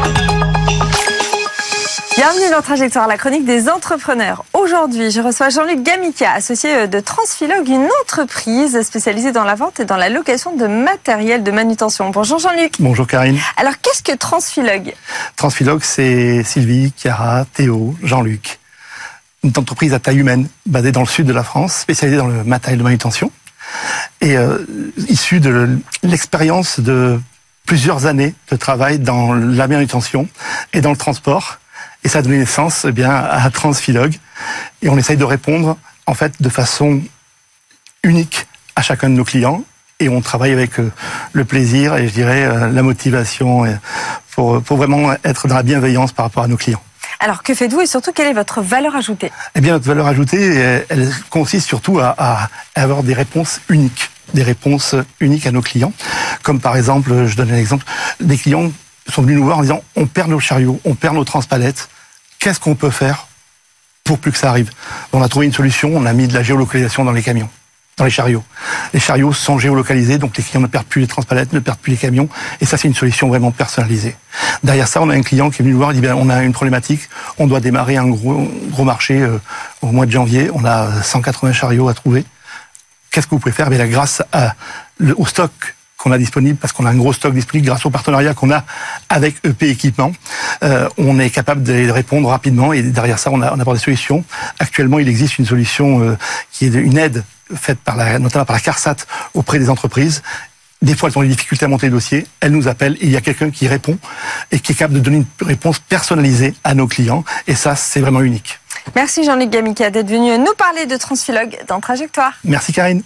Bienvenue dans Trajectoire, la chronique des entrepreneurs. Aujourd'hui, je reçois Jean-Luc Gamica, associé de Transphilog, une entreprise spécialisée dans la vente et dans la location de matériel de manutention. Bonjour Jean-Luc. Bonjour Karine. Alors, qu'est-ce que Transphilog ? Transphilog, c'est Sylvie, Chiara, Théo, Jean-Luc. Une entreprise à taille humaine, basée dans le sud de la France, spécialisée dans le matériel de manutention, et euh, issue de l'expérience de plusieurs années de travail dans la manutention et dans le transport. Et ça a donné naissance eh bien, à Transphilog. Et on essaye de répondre en fait, de façon unique à chacun de nos clients. Et on travaille avec euh, le plaisir et je dirais euh, la motivation euh, pour, pour vraiment être dans la bienveillance par rapport à nos clients. Alors, que faites-vous et surtout, quelle est votre valeur ajoutée ? Eh bien, notre valeur ajoutée, elle consiste surtout à, à avoir des réponses uniques. Des réponses uniques à nos clients. Comme par exemple, je donne un exemple, des clients sont venus nous voir en disant « on perd nos chariots, on perd nos transpalettes, qu'est-ce qu'on peut faire pour plus que ça arrive ?» On a trouvé une solution, on a mis de la géolocalisation dans les camions, dans les chariots. Les chariots sont géolocalisés, donc les clients ne perdent plus les transpalettes, ne perdent plus les camions, et ça c'est une solution vraiment personnalisée. Derrière ça, on a un client qui est venu nous voir, il dit ben, « on a une problématique, on doit démarrer un gros, gros marché euh, au mois de janvier, on a cent quatre-vingts chariots à trouver. Qu'est-ce que vous pouvez faire ?» Ben là, grâce à, le, au stock qu'on a disponible, parce qu'on a un gros stock disponible grâce au partenariat qu'on a avec E P Équipement, euh, on est capable de répondre rapidement et derrière ça, on, a, on apporte des solutions. Actuellement, il existe une solution euh, qui est une aide faite par la, notamment par la CARSAT auprès des entreprises des fois, elles ont des difficultés à monter le dossier, elles nous appellent, et il y a quelqu'un qui répond et qui est capable de donner une réponse personnalisée à nos clients. Et ça, c'est vraiment unique. Merci Jean-Luc Gamica d'être venu nous parler de Transfilogue dans Trajectoire. Merci Karine.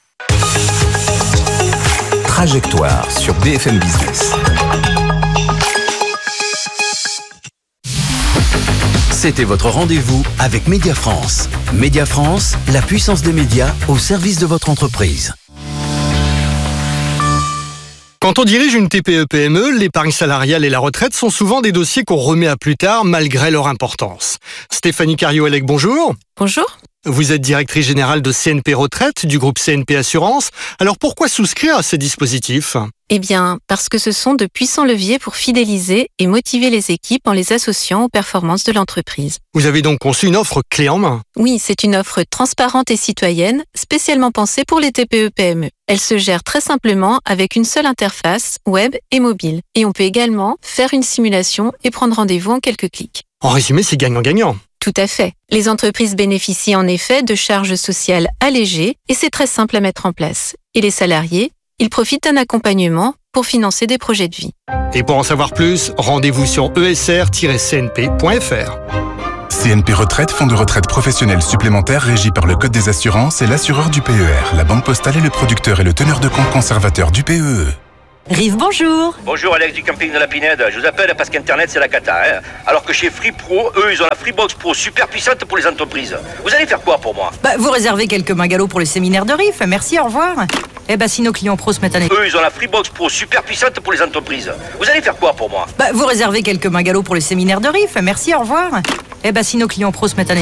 Trajectoire sur B F M Business. C'était votre rendez-vous avec Média France. Média France, la puissance des médias au service de votre entreprise. Quand on dirige une T P E P M E, l'épargne salariale et la retraite sont souvent des dossiers qu'on remet à plus tard malgré leur importance. Stéphanie Cario-Elec, bonjour. Bonjour. Vous êtes directrice générale de C N P Retraite du groupe C N P Assurance. Alors pourquoi souscrire à ces dispositifs ? Eh bien, parce que ce sont de puissants leviers pour fidéliser et motiver les équipes en les associant aux performances de l'entreprise. Vous avez donc conçu une offre clé en main ? Oui, c'est une offre transparente et citoyenne, spécialement pensée pour les T P E P M E. Elle se gère très simplement avec une seule interface, web et mobile. Et on peut également faire une simulation et prendre rendez-vous en quelques clics. En résumé, c'est gagnant-gagnant. Tout à fait. Les entreprises bénéficient en effet de charges sociales allégées et c'est très simple à mettre en place. Et les salariés, ils profitent d'un accompagnement pour financer des projets de vie. Et pour en savoir plus, rendez-vous sur e s r tiret c n p point f r. C N P Retraite, fonds de retraite professionnel supplémentaire régi par le Code des assurances et l'assureur du P E R. La Banque Postale est le producteur et le teneur de compte conservateur du P E E. Rive, bonjour. Bonjour, Alex du camping de la Pinède. Je vous appelle parce qu'Internet, c'est la cata. Hein, alors que chez Free Pro, eux, ils ont la Freebox Pro super puissante pour les entreprises. Vous allez faire quoi pour moi ? Bah, vous réservez quelques bungalows pour le séminaire de Rive. Merci, au revoir. Eh bah, si nos clients pros se mettent à... Eux, ils ont la Freebox Pro super puissante pour les entreprises. Vous allez faire quoi pour moi ? Bah, vous réservez quelques bungalows pour le séminaire de Rive. Merci, au revoir. Eh bah, si nos clients pros se mettent à...